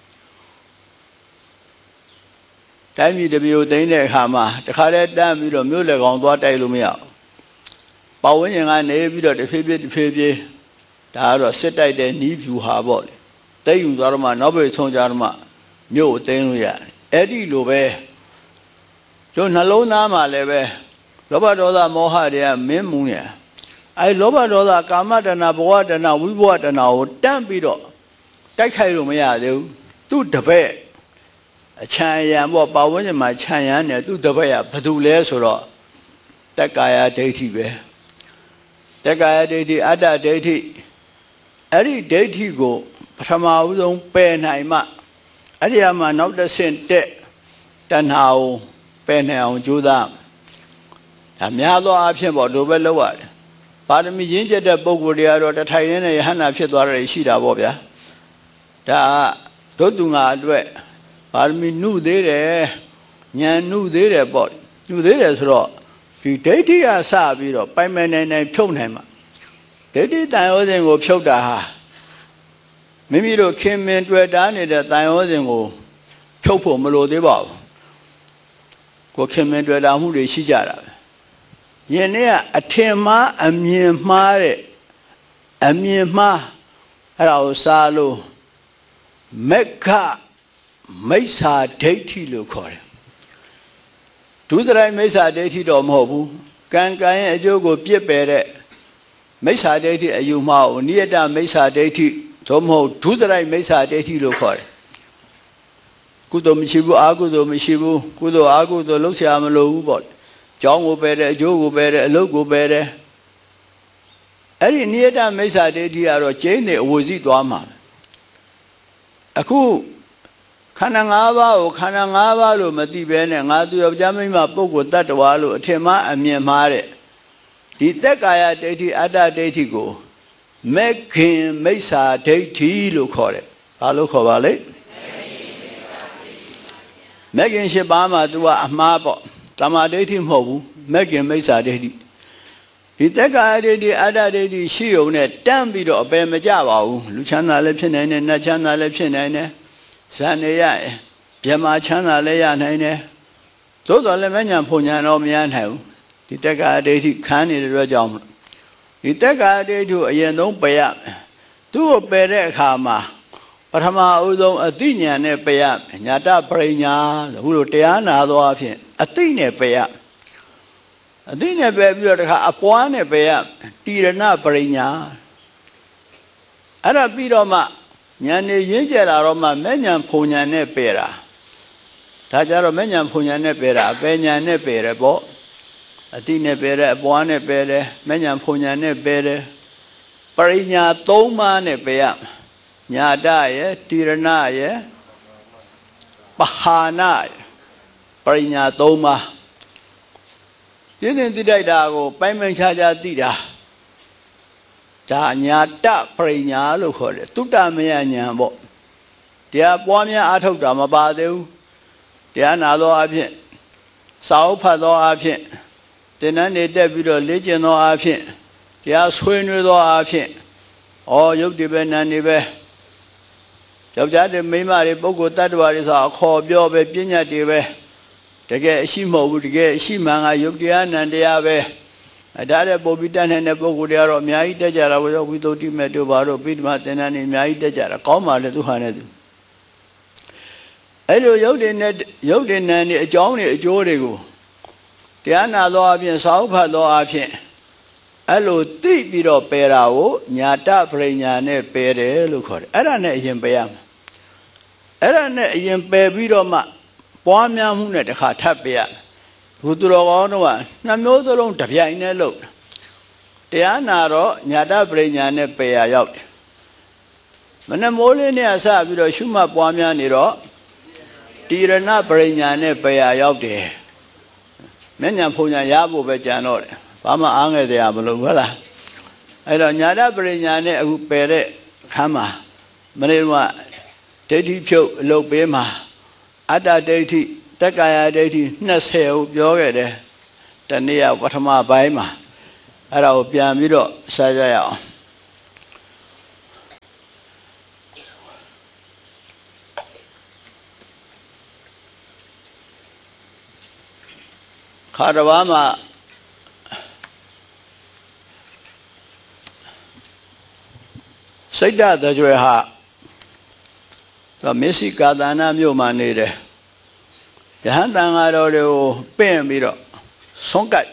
တိုင်းပြည်တစ်ပြည်ကိုသိမ်းတဲ့အခါမှာတခါတည်းတန်းပြီးတော့မြို့လေကောင်သွားတိုက်လို့မရဘူးပတ်ဝန်းကျင်ကနေပြီးတော့တစ်ဖြည်းဖြည်းဒါကတော့စစ်တိုက်တဲ့နီးဖြူဟာပေါ့လေသိမ်းယူသွားတော့မှနောက်ပိတ်ဆုံးကြတော့မှမြို့ကိုသိမ်းလို့ရတယ်အဲ့ဒီလိုပဲတို့နှလုံးသားမှာလည်းပဲလောဘဒေါသမောဟတွေကမင်းမှုနေအဲလောဘဒေါသကာမတဏဘဝတဏဝိဘဝတဏကိုတန့်ပြီးတော့တိုက်ခိုက်လို့မရသေးဘူးသူ့တပည့်အချမ်းရံပေါ့ပါဝန်းကျင်မှာခြံရံနေသူ့တပည့်ကဘာတူလဲဆိုတော့တက္ကာယဒိဋ္ဌိပဲတက္ကာယဒိဋ္ဌိအတ္တဒိဋ္ဌိအဲ့ဒီဒိဋ္ဌိကိုပထမဦးဆုံးပယ်နိုင်မှအဲ့ဒီမှာနောက်တစ်ဆင့်တက်တဏှာကိုပယ်နိုင်အောင်ကြိုးစားဒါများသောအားဖြင့်ပေါ့တို့ပဲလောက်ရတယ်ပါရမီရင်းကျက်တဲ့ပုဂ္ဂိုလ်တွေကတော့တထိုင်နဲ့ယဟန္တာဖြစ်သွားတယ်ရှိတာပေါ့ဗျာဒါဒုသူငါအတွက်ပါရမီနှုသေးတယ်ဉာဏ်နှုသေးတယ်ပေါ့နှုသေးတယ်ဆိုတော့ဒီဒိဋ္ဌိကစပြီးတော့ပိုင်ပိုင်နိုင်ဖြုတ်နိုင်မှာဒိဋ္ဌိတန်ရောစဉ်ကိုဖြုတ်တာဟာမိမိတို့ခင်မင်တွေ့တာနေတဲ့တန်ရောစဉ်ကိုဖြုတ်ဖို့မလိုသေးပါဘူးကိုခင်မင်တွေ့တာမှုတွေရှိကြတာပဲယင်းနေ့ကအထင်မှားအမြင်မှားတဲ့အမြင်မှားအဲ့ဒါကိုစားလို့မက္ခမိစ္ဆာဒိဋ္ဌိလို့ခေါ်တယ်ဒုစရိုက်မိစ္ဆာဒိဋ္ဌိတော့မဟုတ်ဘူးကံရဲ့အကျိုးကိုပြစ်ပယ်တဲ့မိစ္ဆာဒိဋ္ဌိအယူမှားကိုနိယတမိစ္ဆာဒိဋ္ဌိသို့မဟုတ်ဒုစရိုက်မိစ္ဆာဒိဋ္ဌိလို့ခေါ်တယ်ကုသိုလ်မရှိဘူးအကုသိုလ်မရှိဘူးကုသိုလ်အကုသိုလ်လုပ်เสียမလို့ဘူးပေါ့ကျောင်းကိုပယ်တယ်အကျိုးကိုပယ်တယ်အလုပ်ကိုပယ်တယ်အဲ့ဒီနိယတမိစ္ဆာဒိဋ္ဌိကတော့ကျင်းနေအဝစီသွားမှာအခုခန္ဓာ၅ပါးကိုခန္ဓာ၅ပါးလို့မသိဘဲနဲ့ငါသူယောက်ျားမိန်းမပုဂ္ဂိုလ်တ attva လို့အထင်မှားအမြင်မှားတဲ့ဒီသက်ကာယဒိဋ္ဌိအတ္တဒိဋ္ဌိကိုမက္ခင်မိစ္ဆာဒိဋ္ဌိလို့ခေါ်တယ်ဘာလို့ခေါ်ပါလဲမက္ခင်၈ပါးမှာ तू ကအမှားပေါ့တမာဒိဋ္ဌိမဟုတ်ဘူးမက္ခင်မိစ္ဆာဒိဋ္ဌိဒီသက်ကာယဒိဋ္ဌိအတ္တဒိဋ္ဌိရှိုံနဲ့တန်းပြီးတော့အပယ်မကြပါဘူးလူချမ်းသာလည်းဖြစ်နိုင်တယ်နတ်ချမ်းသာလည်းဖြစ်နိုင်တယ်ဇန်နေရဗြဟ္မာချမ်းသာလည်းရနိုင်တယ်သို့တော်လည်းမဉ္ဇဉ်ဖုန်ဉဏ်တော့မရနိုင်ဘူးဒီသက်ကာယဒိဋ္ဌိခံနေတဲ့အတွက်ကြောင့်ဒီသက်ကာယဒိဋ္ဌိအရင်ဆုံးပယ်ရသူ့ကိုပယ်တဲ့အခါမှာပထမအဦးဆုံးအသိဉာဏ်နဲ့ပယ်ရညာတပရိညာအခုလိုတရားနာသောအဖြစ်အသိနဲ့ပယ်ရအသိနဲ့ပယ်ပြီးတော့တခါအပွားနဲ့ပယ်ရတိရဏပရိညာအဲ့ဒါပြီးတော့မှဉာဏ်နဲ့ရင်းကျက်လာတော့မှမဲ့ဉာဏ်ဖုန်ဉာဏ်နဲ့ပယ်တာဒါကြတော့မဲ့ဉာဏ်ဖုန်ဉာဏ်နဲ့ပယ်တာအပယ်ဉာဏ်နဲ့ပယ်တယ်ပေါ့အတိနဲ့ပယ်တယ်အပွားနဲ့ပယ်တယ်မဲ့ဉာဏ်ဖုန်ဉာဏ်နဲ့ပယ်တယ်ပရိညာ၃ပါးနဲ့ပယ်ရညာတရဲ့တိရဏရဲ့ပဟာနာပရိညာ၃ပါးပြင်းပြင်းသိတိုက်တာကိုပိုင်ပိုင်ခြားခြားသိတာဒါညာတပရိညာလို့ခေါ်တယ်သုတမယဉာဏ်ပေါ့တရားပွားများအားထုတ်တာမပါသေးဘူးတရားနာသောအဖြစ်စာအုပ်ဖတ်သောအဖြစ်သင်္นานနေတက်ပြီးတော့လေ့ကျင့်သောအဖြစ်တရားဆွေးနွေးသောအဖြစ်ယုတ်ဒီပဲနာနေပဲယောက်ျားတွေမိန်းမတွေပုဂ္ဂိုလ်တ attva တွေဆိုအခေါ်ပြောပဲပညာတွေပဲတကယ်အရှိမဟုတ်ဘူးတကယ်အရှိမှန်ကယုတ်တရားနံတရားပဲဒါတဲ့ပုပ္ပိတတ်တဲ့ပုဂ္ဂိုလ်တွေကတော့အများကြီးတက်ကြတာကိုဝိသုဒ္ဓိမဲ့တို့ဘာတို့ပိဋမသင်္นานနေအများကြီးတက်ကြတာကောင်းပါလေသူဟာနဲ့သူအဲ့လိုယုတ်တွေနဲ့ယုတ်တွေနံနေအကြောင်းတွေအကျိုးတွေကိုတရားနာသောအပြင်စာအုပ်ဖတ်သောအပြင်အဲ့လိုသိပြီးတော့ပယ်တာကိုညာတပရိညာနဲ့ပယ်တယ်လို့ခေါ်တယ်အဲ့ဒါနဲ့အရင်ပယ်ရမှာအဲ့ဒါနဲ့အရင်ပယ်ပြီးတော့မှပွားများမှုနဲ့တခါထပ်ပယ်ရဘုသူတော်ကောင်းတို့ကနှစ်မျိုးစလုံးတစ်ပြိုင်နဲ့လုပ်တရားနာတော့ညာတပရိညာနဲ့ပယ်ရရောက်တယ်မနမိုးလေးနဲ့အစပြီးတော့ရှုမှတ်ပွားများနေတော့တိရဏပရိညာနဲ့ပယ်ရရောက်တယ်မျက်ဉာဏ်ဖုန်ဉာဏ်ရဖို့ပဲကြံတော့တယ်ဘာမှအားငယ်တရားမလို့ဟုတ်လားအဲ့တော့ညာတပရိညာနဲ့အခုပယ်တဲ့ခမ်းမှာမနေ့ကဒိဋ္ဌိဖြုတ်အလုပ်ပေးမှာအတ္တဒိဋ္ဌိသက်ကာယဒိဋ္ဌိ20ကိုပြောခဲ့တယ်တနေ့ပထမပိုင်းမှာအဲ့ဒါကိုပြန်ပြီးတော့ဆက်ကြရအောင်ခါတစ်ပါးမှာစိတ်ဓာတ်ကြွယ်ဟာမစ္စိကာသနာမြို့မှာနေတယ်ယဟန်တန်ဃာတော်တွေကိုပင့်ပြီးတော့ဆုံးကပ်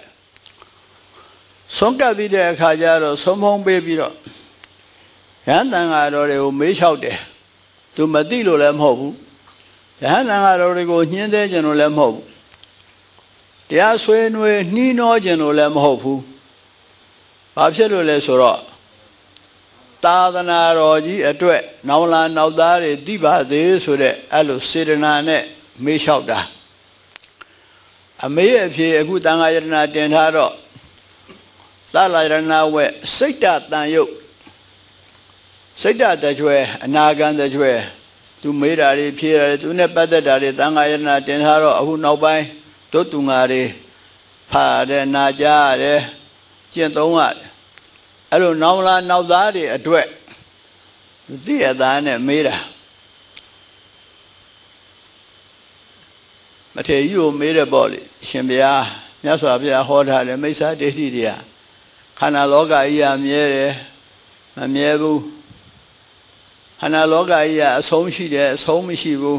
ပြီးတဲ့အခါကျတော့ဆုံးဖုံးပေးပြီးတော့ယဟန်တန်ဃာတော်တွေကိုမေးလျှောက်တယ်သူမသိလို့လည်းမဟုတ်ဘူးယဟန်တန်ဃာတော်တွေကိုညှင်းသေးခြင်းလို့လည်းမဟုတ်ဘူးတရားဆွေးနွေးနှီးနှောခြင်းလို့လည်းမဟုတ်ဘူးဘာဖြစ်လို့လဲဆိုတော့သာသနာတော်ကြီးအတွက်နောက်လာနောက်သားတွေသိပါသေးဆိုတဲ့အဲ့လိုစေတနာနဲ့မေးလျှောက်တာအမေအဖေအခုတန်ခါယတနာတင်ထားတော့သလာယတနာဝဲစိတ်တတန်ယုတ်စိတ်တကြွယ်အနာဂံကြွယ်သူမေးတာတွေဖြေတာတွေသူနဲ့ပတ်သက်တာတွေတန်ခါယတနာတင်ထားတော့အခုနောက်ပိုင်းတို့သူငါတွေဖားတယ်နာကြရတယ်ကျင့်သုံးရတယ်အဲ့လိုနောက်လာနောက်သားတွေအတွက်သိရသားနဲ့မေးတာမထေရကြီးကိုမေးတယ်ပေါ့လေအရှင်ဘုရားမြတ်စွာဘုရားဟောထားတယ်မိစ္ဆာဒိဋ္ဌိတွေကခန္ဓာလောကကြီးကမြဲတယ်မမြဲဘူးခန္ဓာလောကကြီးကအဆုံးရှိတယ်အဆုံးမရှိဘူး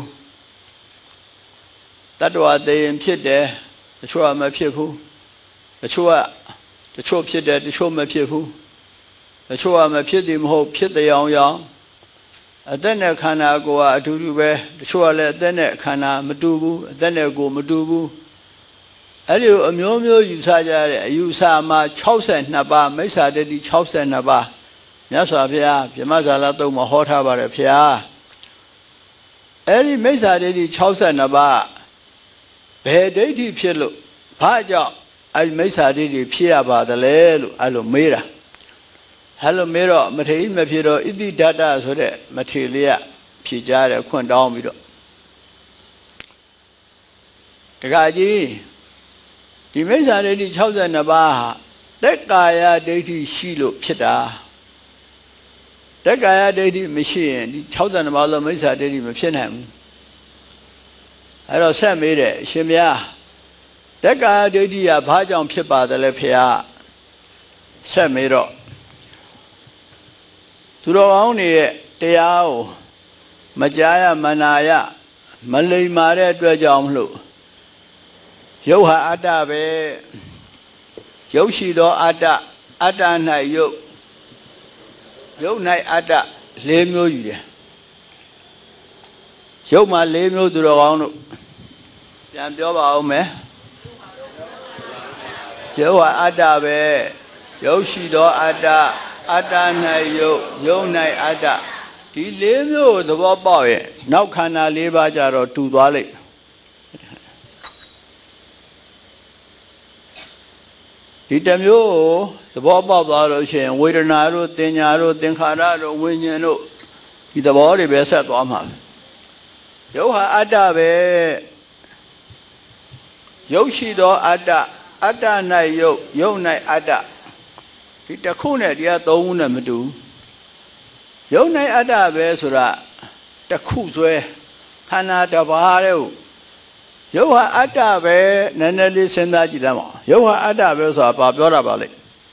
တတ္တဝါတည်ရင်ဖြစ်တယ်တချို့ကမဖြစ်ဘူးတချို့ဖြစ်တယ်တချို့မဖြစ်ဘူးတချို့ကမဖြစ်သည်မဟုတ်ဖြစ်တဲ့အောင်အသက်နဲ့ခန္ဓာကိုယ်ကအတူတူပဲတချို့ကလည်းအသက်နဲ့ခန္ဓာမတူဘူးအသက်နဲ့ကိုယ်မတူဘူးအဲ့ဒီအမျိုးမျိုးယူဆကြတဲ့အယူဆမှာ62ပါးမိစ္ဆာဒိဋ္ဌိ62ပါးမြတ်စွာဘုရားဗြဟ္မဇာလတုံးမှာဟောထားပါတယ်ဖေဟာအဲ့ဒီမိစ္ဆာဒိဋ္ဌိ62ပါးဘယ်ဒိဋ္ဌိဖြစ်လို့ဘာကြောင့်အဲ့ဒီမိစ္ဆာဒိဋ္ဌိဖြစ်ရပါသလဲလို့အဲ့လိုမေးတာအဲ့လိုမေးတော့မထေရမဖြစ်တော့ဣတိဒတ္တဆိုတဲ့မထေရလေးကဖြေကြားတယ်ခွင့်တောင်းပြီးတော့တခါကြီးဒီမိစ္ဆာဒိဋ္ဌိ62ပါးဟာသက်ကာယဒိဋ္ဌိရှိလို့ဖြစ်တာသက်ကာယဒိဋ္ဌိမရှိရင်ဒီ62ပါးလုံးမိစ္ဆာဒိဋ္ဌိမဖြစ်နိုင်ဘူးအဲ့တော့ဆက်မေးတယ်အရှင်ဘုရားသက်ကာယဒိဋ္ဌိကဘာကြောင့်ဖြစ်ပါသလဲဖေဟာဆက်မေးတော့သူတော်ကောင်းတွေရဲ့တရားကိုမကြားရမနာရမလိမ္မာတဲ့အတွက်ကြောင့်မလို့ယုတ်ဟာအတ္တပဲယုတ်ရှိသောအတ္တအတ္တ၌ယုတ်၌အတ္တ၄မျိုးယူတယ်ယုတ်မှာ၄မျိုးသူတော်ကောင်းတို့ပြန်ပြောပါဦးမယ်ယုတ်ဟာအတ္တပဲယုတ်ရှိသောအတ္တအတ္တ၌ယုတ်၌အတ္တဒီ၄မျိုးသဘောပေါက်ရဲ့နောက်ခန္ဓာ၄ပါးကြတော့တူသွားလိမ့်ဒီတစ်မျိုးသဘောပေါက်သွားလို့ရှိရင်ဝေဒနာတို့သင်ညာတို့သင်္ခါရတို့ဝိညာဉ်တို့ဒီသဘောတွေပဲဆက်သွားမှာယုတ်ဟာအတ္တပဲယုတ်ရှိသောအတ္တအတ္တ၌ယုတ်၌အတ္တဒီတစ်ခုနဲ့ဒီကသုံးခုနဲ့မတူယုတ်၌အတ္တပဲဆိုတာတစ်ခုဆွဲခန္ဓာတစ်ပါးတဲ့ယုတ်ဟာအတ္တပဲနည်းနည်းလေးစဉ်းစားကြည့်သမ်းပါယုတ်ဟာအတ္တပဲဆိုတာဘာပြောတာပါလဲ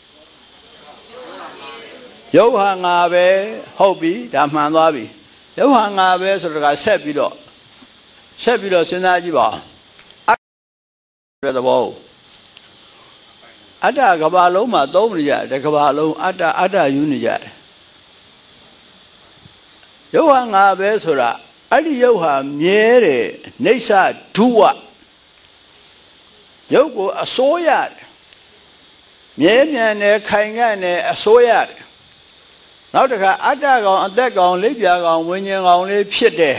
ယုတ်ဟာငါပဲဟုတ်ပြီဒါမှန်သွားပြီယုတ်ဟာငါပဲဆိုတော့ဆက်ပြီးတော့စဉ်းစားကြည့်ပါအတ္တတဲ့သဘောအတ္တကဘာလုံးမှာသုံးနေကြတယ်ကဘာလုံးအတ္တယူနေကြတယ်ယုတ်ဟာငါပဲဆိုတာအဲ့ဒီယုတ်ဟာမြဲတယ်နေဆဒုဝယုတ်ကိုအစိုးရတယ်မြဲမြံတယ်ခိုင်ခန့်တယ်အစိုးရတယ်နောက်တစ်ခါအတ္တကောင်အသက်ကောင်လိပ်ပြာကောင်ဝိညာဉ်ကောင်လေးဖြစ်တယ်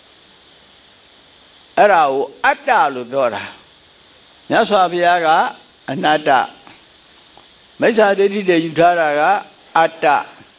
အဲ့ဒါကိုအတ္တလို့ပြောတာမြတ်စွာဘုရားကအနတ္တမိစ္ဆာဒိဋ္ဌိတွေယူထားတာကအတ္တ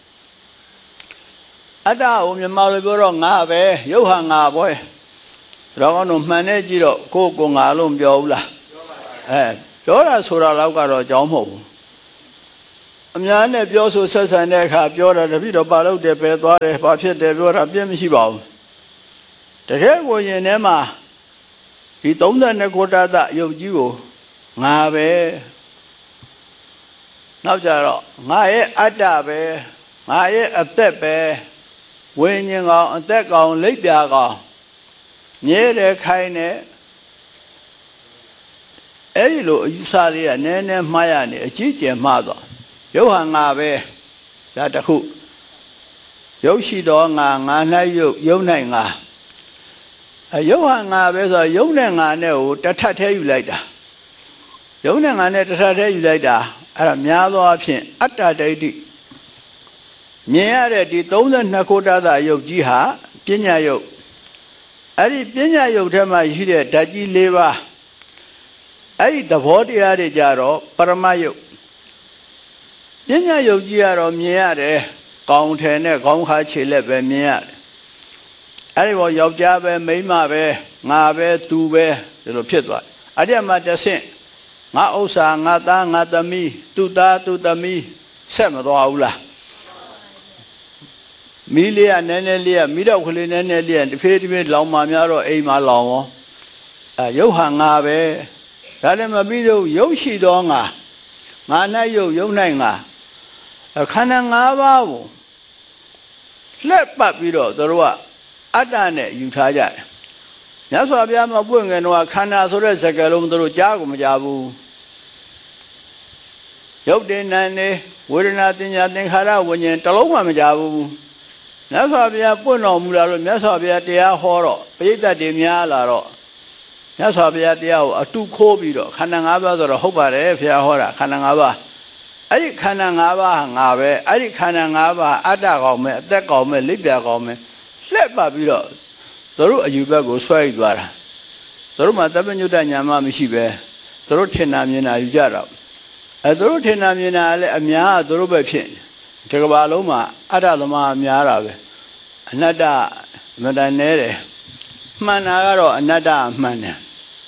ကိုမြန်မာလိုပြောတော့ငါပဲယုတ်ဟာငါပဲတော့ကောင်းတို့မှန်နေကြည့်တော့ကိုငါလို့မပြောဘူးလားပြောတာဆိုတာလောက်ကတော့အကြောင်းမဟုတ်ဘူးအများနဲ့ပြောဆိုဆက်ဆံတဲ့အခါပြောတာတပိတော့ပါလို့တယ်ပဲသွားတယ်ဘာဖြစ်တယ်ပြောတာပြည့်မရှိပါဘူးတကယ်ကိုရင်ထဲမှာဒီ32ခုတသယုတ်ကြီးကိုငါပဲနောက်ကြတော့ငါရဲ့အတ္တပဲငါရဲ့အသက်ပဲဝိညာဉ်ကောင်အသက်ကောင်လိပ်ပြာကောင်မြဲတယ်ခိုင်းတယ်အဲ့ဒီလိုအယူဆလေးကနည်းနည်းမှားရနေအကြီးကျယ်မှားသွားရုပ်ဟာငါပဲဒါတခုရုပ်ရှိတော့ငါ၌ရုပ်၌ငါရုပ်ဟာငါပဲဆိုတော့ရုပ်နဲ့ငါနဲ့ကိုတထပ်သေးယူလိုက်တာရုပ်နဲ့ငါနဲ့တထပ်သေးယူလိုက်တာအဲ့ဒါများသောအားဖြင့်အတ္တဒိဋ္ဌိမြင်ရတဲ့ဒီ32ခုတသရုပ်ကြီးဟာပညာရုပ်အဲ့ဒီပညာရုပ်ထဲမှာရှိတဲ့ဓာတ်ကြီး၄ပါးအဲ့ဒီသဘောတရားတွေကြတော့ပရမယုတ်ပညာယုတ်ကြီးကတော့မြင်ရတယ်ကောင်းထည်နဲ့ခေါင်းခါခြေလက်ပဲမြင်ရတယ်အဲ့ဒီဘောယောက်ျားပဲမိန်းမပဲငါပဲသူပဲဒီလိုဖြစ်သွားအဲ့ဒီမှာတဆင့်ငါဥစ္စာငါသားငါသမီးသူသားသူသမီးဆက်မသွားဘူးလားမီးလေးကနည်းနည်းလေးကမိတော့ခလေးနည်းနည်းလေးကတဖြည်းဖြည်းလောင်မှများတော့အိမ်မှာလောင်ရောရုပ်ဟာငါပဲဒါလည်းမပြီးတော့ရုပ်ရှိတော့ငါ၌ရုပ်၌ငါခန္ဓာ၅ပါးကိုလှက်ပတ်ပြီးတော့တို့ကအတ္တနဲ့ယူထားကြတယ်မြတ်စွာဘုရားမပွင့်ငယ်တော့ခန္ဓာဆိုတဲ့စကားလုံးတို့ကြားကိုမကြားဘူးရုပ်တည်နာနေဝေဒနာတင်ညာသင်္ခါရဝิญဉ်တစ်လုံးမှမကြားဘူးမြတ်စွာဘုရားပွင့်တော်မူလာလို့မြတ်စွာဘုရားတရားဟောတော့ပရိသတ်တွေများလာတော့မြတ်စွာဘုရားတရားကိုအတုခိုးပြီးတော့ခန္ဓာ၅ပါးဆိုတော့ဟုတ်ပါတယ်ဘုရားဟောတာခန္ဓာ၅ပါးအဲ့ဒီခန္ဓာ၅ပါးဟာငါပဲအဲ့ဒီခန္ဓာ၅ပါးအတ္တကောင်မဲ့အသက်ကောင်မဲ့လိပ်ပြာကောင်မဲ့လှက်ပတ်ပြီးတော့တို့အယူဘက်ကိုဆွဲယူသွားတာတို့မှတပ္ပညုတညာမမရှိပဲတို့ထင်တာမြင်တာယူကြတော့တို့ထင်တာမြင်တာလည်းအများကတို့ပဲဖြစ်ဒီကဘာလုံးမှာအတ္တသမားများတာပဲအနတ္တမတန်နေတယ်မှန်တာကတော့အနတ္တမှန်တယ်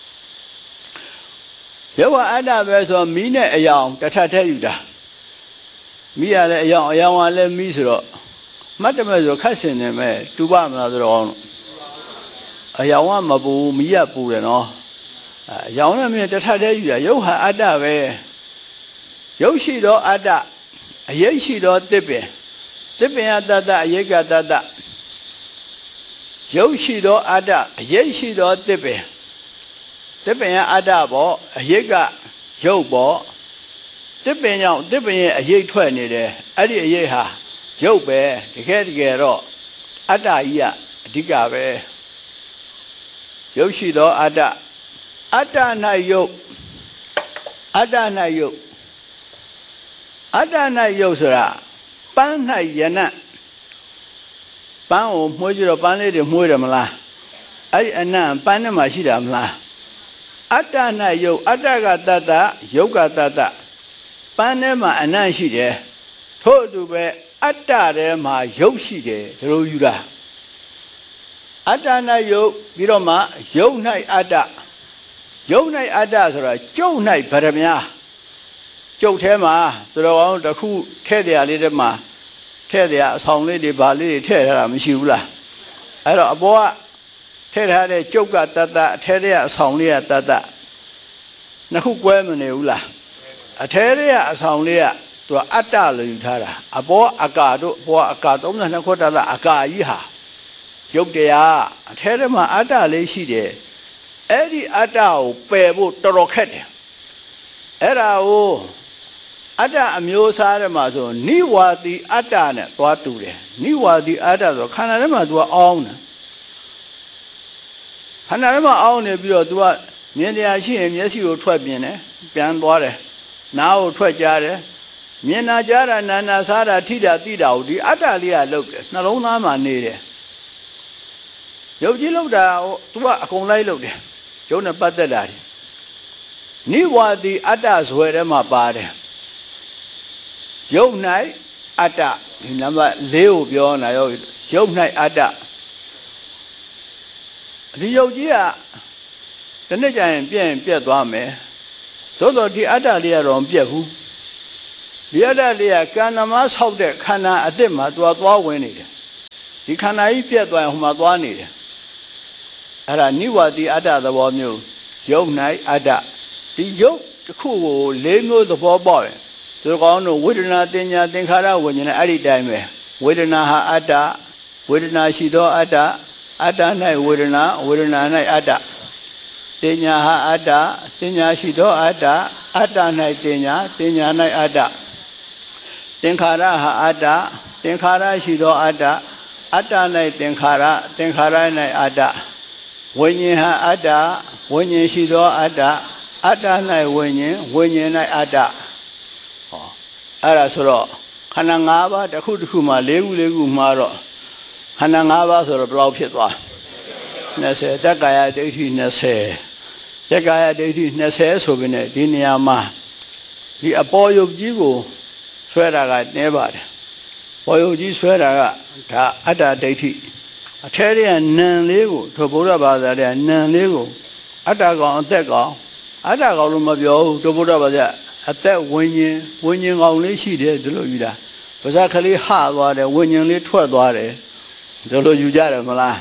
ရုပ်ဟာအတ္တပဲဆိုမီးနဲ့အယောင်တစ်ထပ်ထဲယူတာမီးရလည်းအယောင်ကလည်းမီးဆိုတော့မှတ်တမဲ့ဆိုခက်စင်နေမဲ့တူပါမလားဆိုတော့အယောင်ကမပူမီးရပူတယ်နော်အယောင်နဲ့မြင်တစ်ထပ်ထဲယူတာရုပ်ဟာအတ္တပဲရုပ်ရှိတော့အတ္တအယိတ်ရှိတော့တစ်ပင်ကတတ္တအယိတ်ကတတ္တရုပ်ရှိတော့အတ္တအယိတ်ရှိတော့တစ်ပင်ကအတ္တပေါ့အယိတ်ကရုပ်ပေါ့တစ်ပင်ကြောင့်တစ်ပင်ရဲ့အယိတ်ထွက်နေတယ်အဲ့ဒီအယိတ်ဟာရုပ်ပဲတကယ်တော့အတ္တကြီးကအဓိကပဲရုပ်ရှိတော့အတ္တ၌ရုပ်အတ္တ၌ရုပ်ဆိုတာပန်း၌ယနပန်းကိုမှုကြည့်တော့ပန်းလေးတွေမှုတယ်မလားအဲ့ဒီအနံ့ပန်းထဲမှာရှိတာမလားအတ္တ၌ယုတ်အတ္တကတတ္တယုတ်ကတတ္တပန်းထဲမှာအနံ့ရှိတယ်ထို့အတူပဲအတ္တထဲမှာယုတ်ရှိတယ်ဒီလိုယူတာအတ္တ၌ယုတ်ပြီးတော့မှယုတ်၌အတ္တဆိုတာကျုပ်၌ဗရမများကျုပ်ထဲမှာသူတော်ကောင်းတစ်ခုထဲ့တရားလေးထဲမှာထဲ့တရားအဆောင်လေးတွေဗာလေးတွေထဲ့ထားတာမရှိဘူးလားအဲ့တော့အပေါ်ကထဲ့ထားတဲ့ကျုပ်ကတတ္တအထဲထဲကအဆောင်လေးကတတ္တနှစ်ခုကွဲမနေဘူးလားအထဲထဲကအဆောင်လေးကသူကအတ္တလို့ယူထားတာအပေါ်အကာတို့အပေါ်အကာ32ခုတတ္တအကာကြီးဟာရုပ်တရားအထဲထဲမှာအတ္တလေးရှိတယ်အဲ့ဒီအတ္တကိုပယ်ဖို့တော်တော်ခက်တယ်အဲ့ဒါကိုအတ္တအမျိုးအစားထဲမှာဆိုနိဝါတိအတ္တနဲ့သွားတူတယ်နိဝါတိအတ္တဆိုခန္ဓာထဲမှာ तू အောင်းတယ်ခန္ဓာထဲမှာအောင်းနေပြီးတော့ तू ကမြင်တရားရှိရင်မျက်စိကိုထွက်ပြင်းတယ်ပြန်သွားတယ်နားကိုထွက်ကြားတယ်မြင်နာကြားတာနာနာစားတာထိတာသိတာကိုဒီအတ္တလေးကလုတ်တယ်နှလုံးသားမှာနေတယ်ရုပ်ကြီးလုတ်တာကို तू ကအကုန်လိုက်လုတ်တယ်ရုပ်နဲ့ပတ်သက်တာနိဝါတိအတ္တဇွဲထဲမှာပါတယ်ယုတ်၌အတ္တဒီနံပါတ်၄ကိုပြောနေတာယုတ်၌အတ္တဒီယုတ်ကြီးကတနေ့ကျရင်ပြက်သွားမယ်သို့တော့ဒီအတ္တလေးကတော့မပြတ်ဘူးဒီအတ္တလေးကကံနမဆောက်တဲ့ခန္ဓာအစ်စ်မှာသွားဝင်နေတယ်ဒီခန္ဓာကြီးပြတ်သွားရင်ဟိုမှာသွားနေတယ်အဲ့ဒါနိဝတိအတ္တသဘောမျိုးယုတ်၌အတ္တဒီယုတ်တစ်ခုကို၄မျိုးသဘောပေါက်ရင်သူကောင်းတို့ဝေဒနာတင်ညာသင်္ခါရဝိညာဉ်အဲ့ဒီတိုင်းပဲဝေဒနာဟာအတ္တဝေဒနာရှိသောအတ္တအတ္တ၌ဝေဒနာဝေဒနာ၌အတ္တတင်ညာဟာအတ္တတင်ညာရှိသောအတ္တအတ္တ၌တင်ညာတင်ညာ၌အတ္တသင်္ခါရဟာအတ္တသင်္ခါရရှိသောအတ္တအတ္တ၌သင်္ခါရသင်္ခါရ၌အတ္တဝိညာဉ်ဟာအတ္တဝိညာဉ်ရှိသောအတ္တအတ္တ၌ဝိညာဉ်ဝိညာဉ်၌အတ္တဟောအဲ့ဒါဆိုတော့ခန္ဓာ၅ပါးတစ်ခုတစ်ခုမှာ၄ခုမှာတော့ခန္ဓာ၅ပါးဆိုတော့ဘယ်လောက်ဖြစ်သွား20တက္ကာယဒိဋ္ဌိ20တက္ကာယဒိဋ္ဌိ20ဆိုပြီးနဲ့ဒီနေရာမှာဒီအပေါ်ယုတ်ကြီးကိုဆွဲတာကနည်းပါတယ်ပေါ်ယုတ်ကြီးဆွဲတာကဒါအတ္တဒိဋ္ဌိအထဲတည်းကနံလေးကိုထိုဗုဒ္ဓဘာသာတဲ့နံလေးကိုအတ္တကောင်အသက်ကောင်အတ္တကောင်လို့မပြောဘူးထိုဗုဒ္ဓဘာသာအသက်ဝိညာဉ်ကောင်လေးရှိတယ်ဒီလိုယူတာပါဇက်ကလေးဟသွားတယ်ဝိညာဉ်လေးထွက်သွားတယ်ဒီလိုယူကြတယ်မလား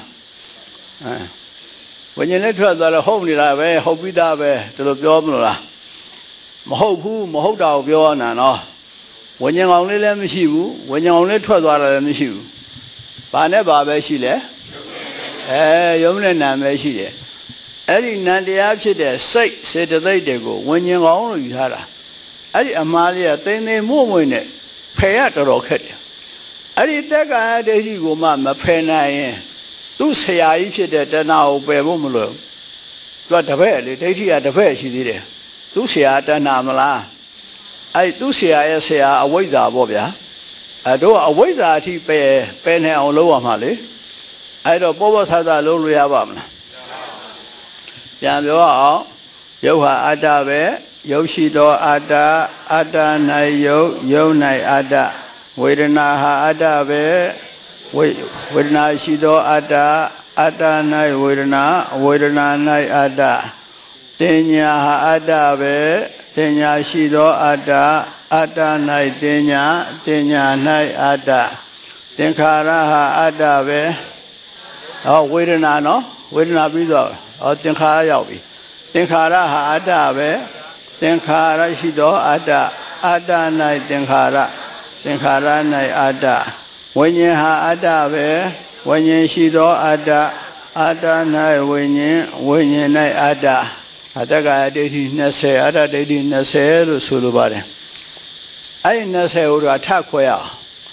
ဝိညာဉ်လေးထွက်သွားတော့ဟုတ်နေတာပဲဟုတ်ပြီးသားပဲဒီလိုပြောမလို့လားမဟုတ်ဘူးမဟုတ်တာကိုပြောနေတာနော်ဝိညာဉ်ကောင်လေးလည်းမရှိဘူးဝိညာဉ်ကောင်လေးထွက်သွားတာလည်းမရှိဘူးဘာနဲ့ဘာပဲရှိလဲယုံနဲ့နာပဲရှိတယ်အဲ့ဒီနံတရားဖြစ်တဲ့စိတ်စေတသိက်တွေကိုဝိညာဉ်ကောင်လို့ယူထားတာအဲ့ဒီအမှားလေးကသိသိမွမွနဲ့ဖယ်ရတော်ခက်တယ်အဲ့ဒီတက္ကာယဒိဋ္ဌိကိုမှမဖယ်နိုင်ရင်သူ့ဆရာကြီးဖြစ်တဲ့တဏှာကိုပယ်ဖို့မလိုသူကတပည့်လေဒိဋ္ဌိကတပည့်ရှိသေးတယ်သူ့ဆရာတဏှာမလားအဲ့သူ့ဆရာရဲ့ဆရာအဝိဇ္ဇာပေါ့ဗျာအဲ့တော့အဝိဇ္ဇာအထိပယ်နေအောင်လုပ်ရမှာလေအဲ့တော့ပောဆာလုပ်လို့ရပါမလားပြန်ပြောအောင်ယုတ်ဟာအတ္တပဲယုတ်ရှိသောအတ္တအတ္တ၌ယုတ်ယုတ်၌အတ္တဝေဒနာဟာအတ္တပဲဝေဒနာရှိသောအတ္တအတ္တ၌ဝေဒနာဝေဒနာ၌အတ္တတင်ညာဟာအတ္တပဲတင်ညာရှိသောအတ္တအတ္တ၌တင်ညာတင်ညာ၌အတ္တသင်္ခါရဟာအတ္တပဲဟောဝေဒနာနော်ဝေဒနာပြီးတော့သင်္ခါရရောက်ပြီသင်္ခါရဟာအတ္တပဲသင်္ခါရရှိသောအတ္တအတ္တ၌သင်္ခါရသင်္ခါရ၌အတ္တဝိညာဉ်ဟာအတ္တပဲဝိညာဉ်ရှိသောအတ္တအတ္တ၌ဝိညာဉ်ဝိညာဉ်၌အတ္တအတ္တကဒိဋ္ဌိ20အတ္တဒိဋ္ဌိ20လို့ဆိုလိုပါတယ်အဲ့ဒီ20ကိုတော့ထပ်ခွဲအောင်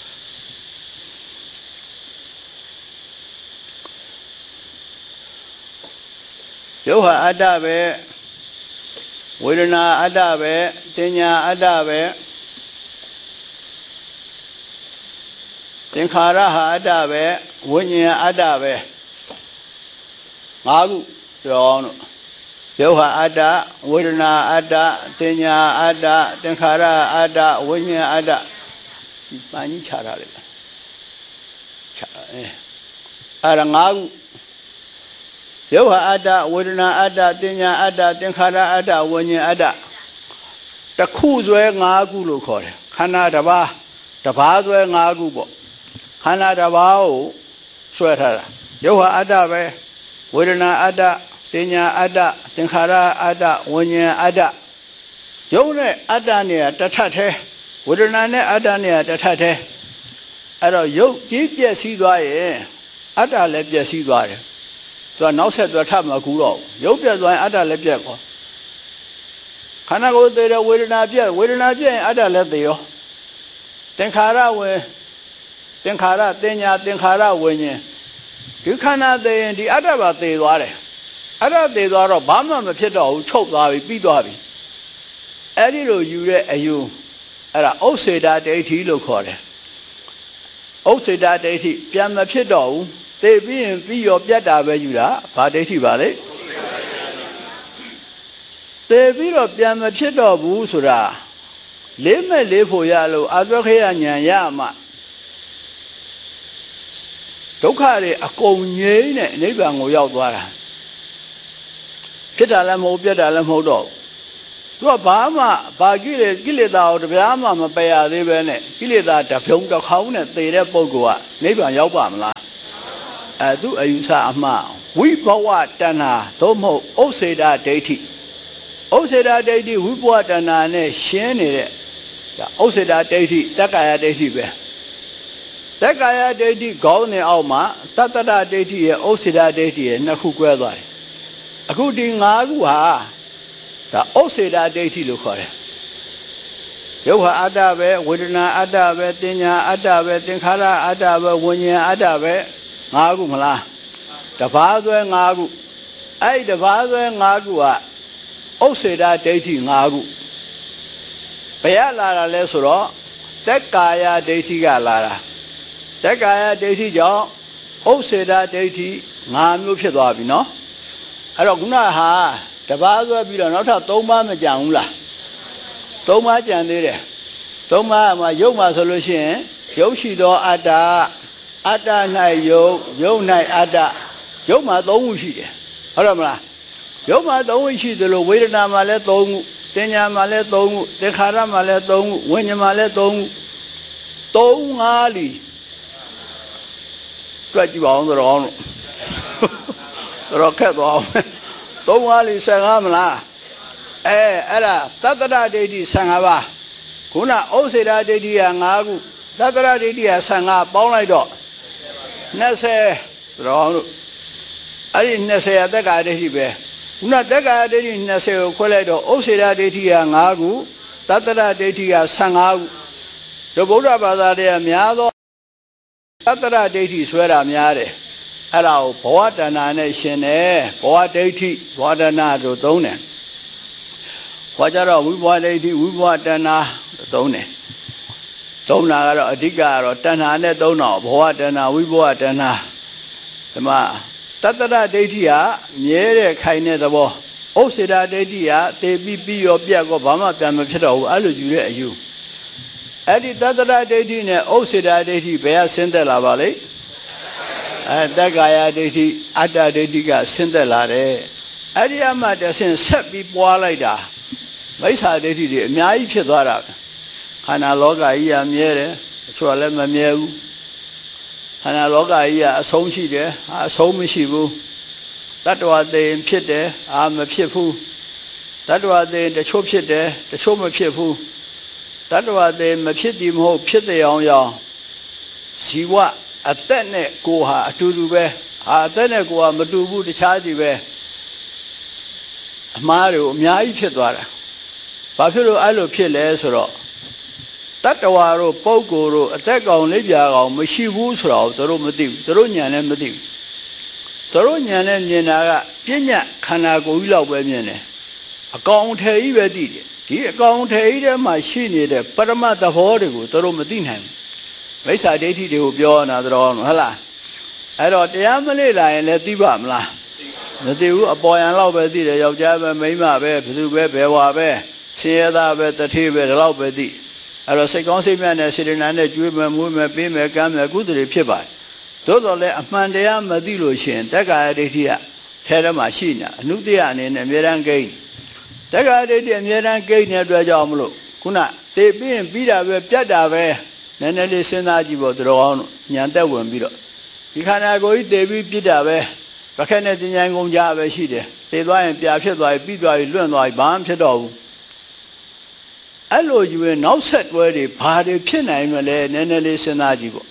ယုတ်ဟာအတ္တပဲဝေဒနာအတ္တပဲတင်ညာအတ္တပဲသင်္ခါရဟာအတ္တပဲဝိညာဉ်အတ္တပဲ၅ခုပြောအောင်လို့ယုတ်ဟာအတ္တဝေဒနာအတ္တတင်ညာအတ္တသင်္ခါရအတ္တဝိညာဉ်အတ္တဒီပန်းကြီးခြားထားလိုက်ခြားအဲ့ဒါ၅ခုယုတ်ဟာအတ္တဝေဒနာအတ္တတင်ညာအတ္တသင်္ခါရအတ္တဝိညာဉ်အတ္တတစ်ခုဆွဲ၅ခုလို့ခေါ်တယ်ခန္ဓာတစ်ပါးဆွဲ၅ခုပေါ့ခန္ဓာတစ်ပါးကိုဆွဲထားတာယုတ်ဟာအတ္တပဲဝေဒနာအတ္တတင်ညာအတ္တသင်္ခါရအတ္တဝိညာဉ်အတ္တယုတ်နဲ့အတ္တနဲ့တထထဲဝေဒနာနဲ့အတ္တနဲ့တထထဲအဲ့တော့ယုတ်ကြီးပြည့်စည်သွားရင်အတ္တလည်းပြည့်စည်သွားတယ်သူကနောက်ဆက်သွားထပ်မကူတော့ရုပ်ပြတ်သွားရင်အတ္တလည်းပြတ်ကောခန္ဓာကိုယ်သေးတဲ့ဝေဒနာပြတ်ရင်အတ္တလည်းသေရောသင်္ခါရတင်ညာသင်္ခါရဝိညာဉ်ဒီခန္ဓာသေရင်ဒီအတ္တပါသေသွားတယ်အတ္တသေသွားတော့ဘာမှမဖြစ်တော့ဘူးချုပ်သွားပြီပြီးသွားပြီအဲ့ဒီလိုယူတဲ့အယူအဲ့ဒါဥစ္စေတဒိဋ္ဌိလို့ခေါ်တယ်ဥစ္စေတဒိဋ္ဌိပြန်မဖြစ်တော့ဘူးသေပြီးရင်ပြီးရောပြတ်တာပဲယူတာဘာဒိဋ္ဌိပါလဲသေပြီးတော့ပြန်မဖြစ်တော့ဘူးဆိုတာလေးမဲ့လေးဖို့ရလို့အသွက်ခေယဉာဏ်ရမှဒုက္ခတွေအကုန်ငြိမ်းတဲ့နိဗ္ဗာန်ကိုရောက်သွားတာဖြစ်တာလည်းမဟုတ်ပြတ်တာလည်းမဟုတ်တော့သူသူကဘာမှဘာကိလေသာကိုတပြားမှမပယ်ရသေးပဲနဲ့ကိလေသာတစ်ဖြုံတစ်ခေါင်းနဲ့သေတဲ့ပုဂ္ဂိုလ်ကနိဗ္ဗာန်ရောက်ပါမလားသူအယူဆအမှားဝိဘဝတဏ္ဍာသို့မဟုတ်ဥစ္စေတဒိဋ္ဌိဥစ္စေတဒိဋ္ဌိဝိဘဝတဏ္ဍာနဲ့ရှင်းနေတဲ့ဥစ္စေတဒိဋ္ဌိတက္ကာယဒိဋ္ဌိပဲတက္ကာယဒိဋ္ဌိခေါင်းနဲ့အောက်မှာတတ္တရဒိဋ္ဌိရဲ့ဥစ္စေတဒိဋ္ဌိရဲ့နှစ်ခုကွဲသွားတယ်အခုဒီ၅ခုဟာဒါဥစ္စေတဒိဋ္ဌိလို့ခေါ်တယ်ရုပ်ဟာအတ္တပဲဝေဒနာအတ္တပဲတင်ညာအတ္တပဲသင်္ခါရအတ္တပဲဝิญဉာဏ်အတ္တပဲ၅ခုမလားတဘာသွဲ၅ခုအဲ့ဒီတဘာသွဲ၅ခုကဥစ္စေတဒိဋ္ဌိ၅ခုဘယ်ရလာတာလဲဆိုတော့တက္ကာယဒိဋ္ဌိကလာတာတက္ကာယဒိဋ္ဌိကြောင့်ဥစ္စေတဒိဋ္ဌိ၅မျိုးဖြစ်သွားပြီနော်အဲ့တော့ခုနဟာတဘာသွဲပြီးတော့နောက်ထပ်၃ပါးမကြံဘူးလား၃ပါးကြံသေးတယ်၃ပါးမှာရုပ်မှာဆိုလို့ရှိရင်ရုပ်ရှိသောအတ္တအတ္တ၌ရုပ်၌အတ္တရုပ်မှာ၃ခုရှိတယ်ဟုတ်တယ်မလားရုပ်မှာ၃ခုရှိသလိုဝေဒနာမှာလည်း၃ခုတင်ညာမှာလည်း၃ခုသင်္ခါရမှာလည်း၃ခုဝိညာဉ်မှာလည်း၃ခု၃၅လီတွက်ကြည့်ပါအောင်တော့တော့ခက်သွားအောင်၃၅လီ15မလားအဲ့ဒါတတ္တရဒိဋ္ဌိ15ပါးခုနဥစ္စေတဒိဋ္ဌိက5ခုတတ္တရဒိဋ္ဌိက15ပေါင်းလိုက်တော့20တော့အဲ့ဒီ20အတ္တကဒိဋ္ဌိပဲခုနတက္ကာဒိဋ္ဌိ20ကိုခွဲလိုက်တော့ဥစ္စေတဒိဋ္ဌိက5ခုတတ္တရဒိဋ္ဌိက15ခုတို့ဗုဒ္ဓဘာသာတွေကများသောတတ္တရဒိဋ္ဌိဆွဲတာများတယ်အဲ့ဒါကိုဘဝတဏ္ဍာနဲ့ရှင်တယ်ဘဝဒိဋ္ဌိဘဝတဏ္ဍာတို့သုံးတယ်ဟောကြတော့ဝိဘဝဒိဋ္ဌိဝိဘဝတဏ္ဍာသုံးတယ်သုံးတာကတော့အဓိကကတော့တဏ္ဍာနဲ့သုံးတော့ဘဝတဏ္ဍာဝိဘဝတဏ္ဍာဒီမှာတတ္တရဒိဋ္ဌိကမြဲတဲ့ခိုင်တဲ့သဘောဥစ္စေတဒိဋ္ဌိကသေပြီးရောပြတ်ကောဘာမှပြန်မဖြစ်တော့ဘူးအဲ့လိုယူတဲ့အယူအဲ့ဒီတတ္တရဒိဋ္ဌိနဲ့ဥစ္စေတဒိဋ္ဌိဘယ်ကဆင်းသက်လာပါလိမ့်တက္ကာယဒိဋ္ဌိအတ္တဒိဋ္ဌိကဆင်းသက်လာတယ်အဲ့ဒီအမှတဆင်းဆက်ပြီးပွားလိုက်တာမိစ္ဆာဒိဋ္ဌိတွေအများကြီးဖြစ်သွားတာခန္ဓာလောကကြီးကမြဲတယ်အချို့ကလည်းမမြဲဘူးခန္ဓာလောကကြီးကအဆုံးရှိတယ်အဆုံးမရှိဘူးတတ္တဝါသိရင်ဖြစ်တယ်မဖြစ်ဘူးတတ္တဝါသိရင်တချို့ဖြစ်တယ်တချို့မဖြစ်ဘူးတတ္တဝါသိရင်မဖြစ်သည်မဟုတ်ဖြစ်တဲ့အောင်ရောဇီဝအသက်နဲ့ကိုယ်ဟာအတူတူပဲအသက်နဲ့ကိုယ်ဟာမတူဘူးတခြားစီပဲအမှားတွေကိုအများကြီးဖြစ်သွားတာဘာဖြစ်လို့အဲ့လိုဖြစ်လဲဆိုတော့တတ္တဝါတို့ပုဂ္ဂိုလ်တို့အသက်ကောင်လက်ပြာကောင်မရှိဘူးဆိုတော့သူတို့မသိဘူးသူတို့ဉာဏ်နဲ့မသိဘူးသူတို့ဉာဏ်နဲ့မြင်တာကပညာခန္ဓာကိုယ်ကြီးလောက်ပဲမြင်တယ်အကောင်ထည်ကြီးပဲသိတယ်ဒီအကောင်ထည်ကြီးထဲမှာရှိနေတဲ့ပရမတ်သဘောတွေကိုသူတို့မသိနိုင်ဘူးမိစ္ဆာဒိဋ္ဌိတွေကိုပြောနေတာတော့ဟုတ်လားအဲ့တော့တရားမလေ့လာရင်လည်းသိပါမလားမသိဘူးအပေါ်ယံလောက်ပဲသိတယ်ယောက်ျားပဲမိန်းမပဲဘယ်သူပဲဘယ်ဝါပဲရှင်ရသားပဲတထေးပဲဒီလောက်ပဲသိအဲ့တော့စိတ်ကောင်းစိတ်မြတ်နဲ့စေတနာနဲ့ကျွေးမယ်မွေးမယ်ပေးမယ်ကမ်းမယ်ကုသိုလ်တွေဖြစ်ပါတယ်သို့တော်လည်းအမှန်တရားမသိလို့ရှိရင်တက္ကာယဒိဋ္ဌိကထဲထဲမှာရှိနေတာအနုတ္တယအနေနဲ့အမြဲတမ်းကိန်းတက္ကာယဒိဋ္ဌိအမြဲတမ်းကိန်းတဲ့အတွက်ကြောင့်မလို့ခုနတေပြီးရင်ပြီးတာပဲပြတ်တာပဲနည်းနည်းလေးစဉ်းစားကြည့်ဖို့တော်အောင်ဉာဏ်သက်ဝင်ပြီးတော့ဒီခန္ဓာကိုယ်ကြီးတေပြီးပြစ်တာပဲပခက်နဲ့တင်ញိုင်ကုန်ကြပဲရှိတယ်တေသွားရင်ပြာဖြစ်သွားပြီပြီးသွားပြီလွန့်သွားပြီဘာမှဖြစ်တော့ဘူးအဲ့လိုယူရင်နောက်ဆက်တွဲတွေဘာတွေဖြစ်နိုင်မလဲနည်းနည်းလေးစဉ်းစားကြည့်ပေါ့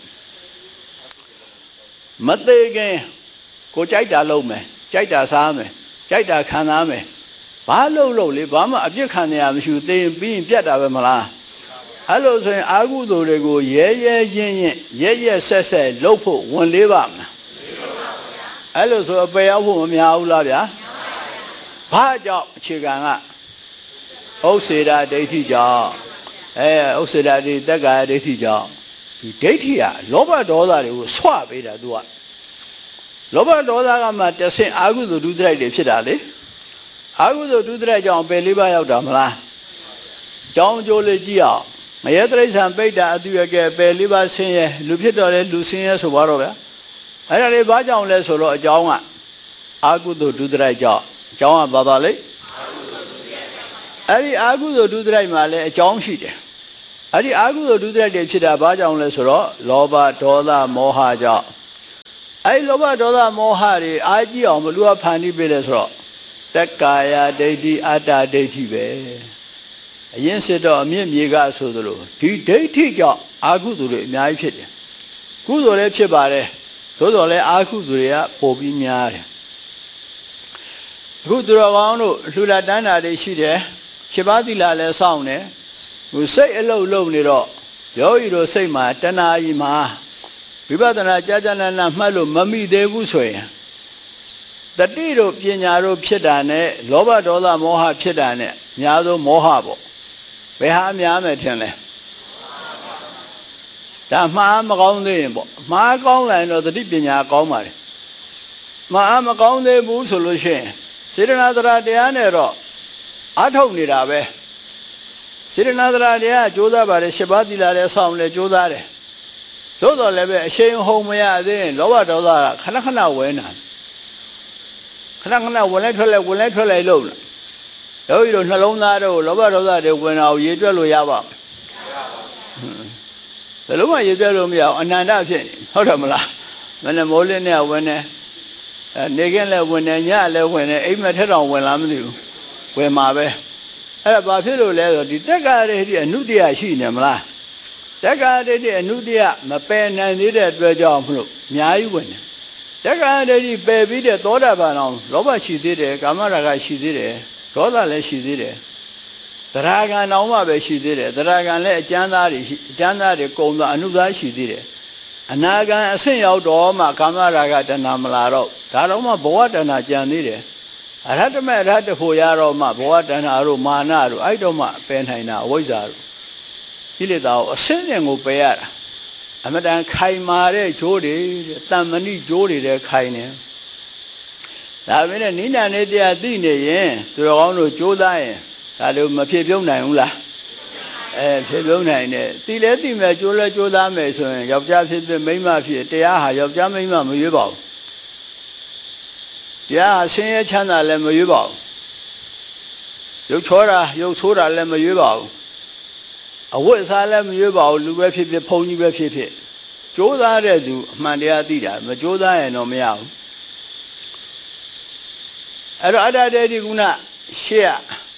မသေးခင်ကိုကြိုက်တာလုပ်မယ်ကြိုက်တာစားမယ်ကြိုက်တာခံစားမယ်ဘာလုပ်လေဘာမှအပြစ်ခံရမရှိဘူးသိရင်ပြီးရင်ပြတ်တာပဲမလားအဲ့လိုဆိုရင်အာဟုသူတွေကိုရဲဆက်လုပ်ဖို့ဝန်လေးပါမလားအဲ့လိုဆိုအပေရောက်ဖို့မများဘူးလားဗျာဘာကြောင့်အခြေခံကဥစ္စေတဒိဋ္ဌိကြောင့်ဥစ္စေတဒိဋ္ဌိတက္ကာယဒိဋ္ဌိကြောင့်ဒီဒိဋ္ဌိကလောဘဒေါသတွေကိုဆွပေးတာသူကလောဘဒေါသကမှတဆင့်အာဟုသူဒုတိယတွေဖြစ်တာလေအာဟုသူဒုတိယကြောင့်ပယ်လေးပါးရောက်တာမလားကြောင်းကျိုးလေးကြည့်အောင်ငရဲတိရစ္ဆာန်ပိဋ္ဌာအတုရကဲပယ်လေးပါးဆင်းရဲလူဖြစ်တော်လဲလူဆင်းရဲဆိုပါတော့ဗျာအဲ့ဒါလေးဘာကြောင့်လဲဆိုတော့အကြောင်းကအာဟုသူဒုတိယကြောင့်အကြောင်းကဘာပါလဲအဲ့ဒီအာဟုသောဒုစရိုက်မှာလည်းအကြောင်းရှိတယ်အဲ့ဒီအာဟုသောဒုစရိုက်တွေဖြစ်တာဘာကြောင့်လဲဆိုတော့လောဘဒေါသမောဟကြောင့်အဲ့ဒီလောဘဒေါသမောဟတွေအားကြီးအောင်ဘလူကဖန်တီးပေးလဲဆိုတော့တက္ကာယဒိဋ္ဌိအတ္တဒိဋ္ဌိပဲအရင်စစ်တော့အမြင့်မြေကဆိုသလိုဒီဒိဋ္ဌိကြောင့်အာဟုသူတွေအများကြီးဖြစ်တယ်ကုသိုလ်လည်းဖြစ်ပါတယ်သို့တော်လည်းအာဟုသူတွေကပိုပြီးများတယ်အခုသူတော်ကောင်းတို့လှူလာတန်းတာတွေရှိတယ်7ပါးသီလလည်းစောင့်တယ်ဟိုစိတ်အလုံးလုံးနေတော့ယောဂီတို့စိတ်မှာတဏှာကြီးမှာဝိပဿနာကြာကြာနာနာမှတ်လို့မမိသေးဘူးဆိုရင်တတိတို့ပညာတို့ဖြစ်တာနဲ့လောဘဒေါသမောဟဖြစ်တာနဲ့အများဆုံးမောဟပေါ့ဘယ်ဟာများမယ်ထင်လဲဒါမှားမကောင်းသေးရင်ပေါ့မှားကောင်းလာရင်တော့တတိပညာကောင်းပါလေမှားမကောင်းသေးဘူးဆိုလို့ရှိရင်စေတနာတရားနဲ့တော့အထုတ်နေတာပဲစေတနာတရားကြိုးစားပါတယ်7ပါးသီလလည်းစောင့်လည်းကြိုးစားတယ်သို့တော်လည်းပဲအရှိန်ဟုန်မရသေးရင်လောဘဒေါသကခဏခဏဝင်လာခဏခဏဝင်လိုက်ထွက်လိုက်ဝင်လိုက်ထွက်လိုက်လို့ယောဂီတို့နှလုံးသားတို့လောဘဒေါသတွေဝင်အောင်ရေတွက်လို့ရပါ့မလားဘယ်လိုမှရေတွက်လို့မရအောင်အနန္တဖြစ်နေဟုတ်တယ်မလားမနေ့မိုးလင်းနဲ့ဝင်နေနေကင်းလည်းဝင်နေညလည်းဝင်နေအိမ်မက်ထက်တောင်ဝင်လာမသိဘူးဝင်မှာပဲအဲ့ဒါဘာဖြစ်လို့လဲဆိုဒီတက္ကရာဒိဋ္ဌိအနုတ္တိယရှိနေမလားတက္ကရာဒိဋ္ဌိအနုတ္တိယမပယ်နိုင်သေးတဲ့အတွက်ကြောင့်မလို့အများကြီးဝင်တယ်တက္ကရာဒိဋ္ဌိပယ်ပြီးတဲ့သောတာပန်အောင်လောဘရှိသေးတယ်ကာမရာဂရှိသေးတယ်ဒေါသလည်းရှိသေးတယ်သရဂံအောင်မှပဲရှိသေးတယ်သရဂံလည်းအကျမ်းသားတွေရှိအကျမ်းသားတွေကုံသွားအနုသားရှိသေးတယ်အနာဂံအဆင့်ရောက်တော့မှကာမရာဂတဏမလာတော့ဒါတော့မှဘဝတဏကြံသေးတယ်အရဟတမေအရဟတဖို့ရတော့မှဘဝတဏတို့မာနတို့အဲ့တော့မှပယ်နိုင်တာအဝိဇ္ဇာတို့ကိလေသာကိုအဆင့်နဲ့ကိုပယ်ရတာအမတန်ခိုင်မာတဲ့ဂျိုးတွေတန်မဏိဂျိုးတွေတဲ့ခိုင်နေဒါပေမဲ့နိနာနေတရားသိနေရင်သူတော်ကောင်းတို့ကြိုးစားရင်ဒါတို့မဖြစ်ပြုံးနိုင်ဘူးလားဖြစ်ပြုံးနိုင်တယ်သိလဲသိမယ်ကြိုးလဲကြိုးစားမယ်ဆိုရင်ယောက်ျားဖြစ်ဖြစ်မိန်းမဖြစ်တရားဟာယောက်ျားမိန်းမမရွေးပါဘူးတရားဟာဆင်းရဲချမ်းသာလည်းမရွေးပါဘူးရုပ်ချောတာရုပ်ဆိုးတာလည်းမရွေးပါဘူးအဝတ်အစားလည်းမရွေးပါဘူးလူပဲဖြစ်ဖြစ်ဘုံကြီးပဲဖြစ်ဖြစ်ကြိုးစားတဲ့သူအမှန်တရားသိတာမကြိုးစားရင်တော့မရဘူးအဲ့တော့အတ္တဒိဋ္ဌိကုဏရှေ့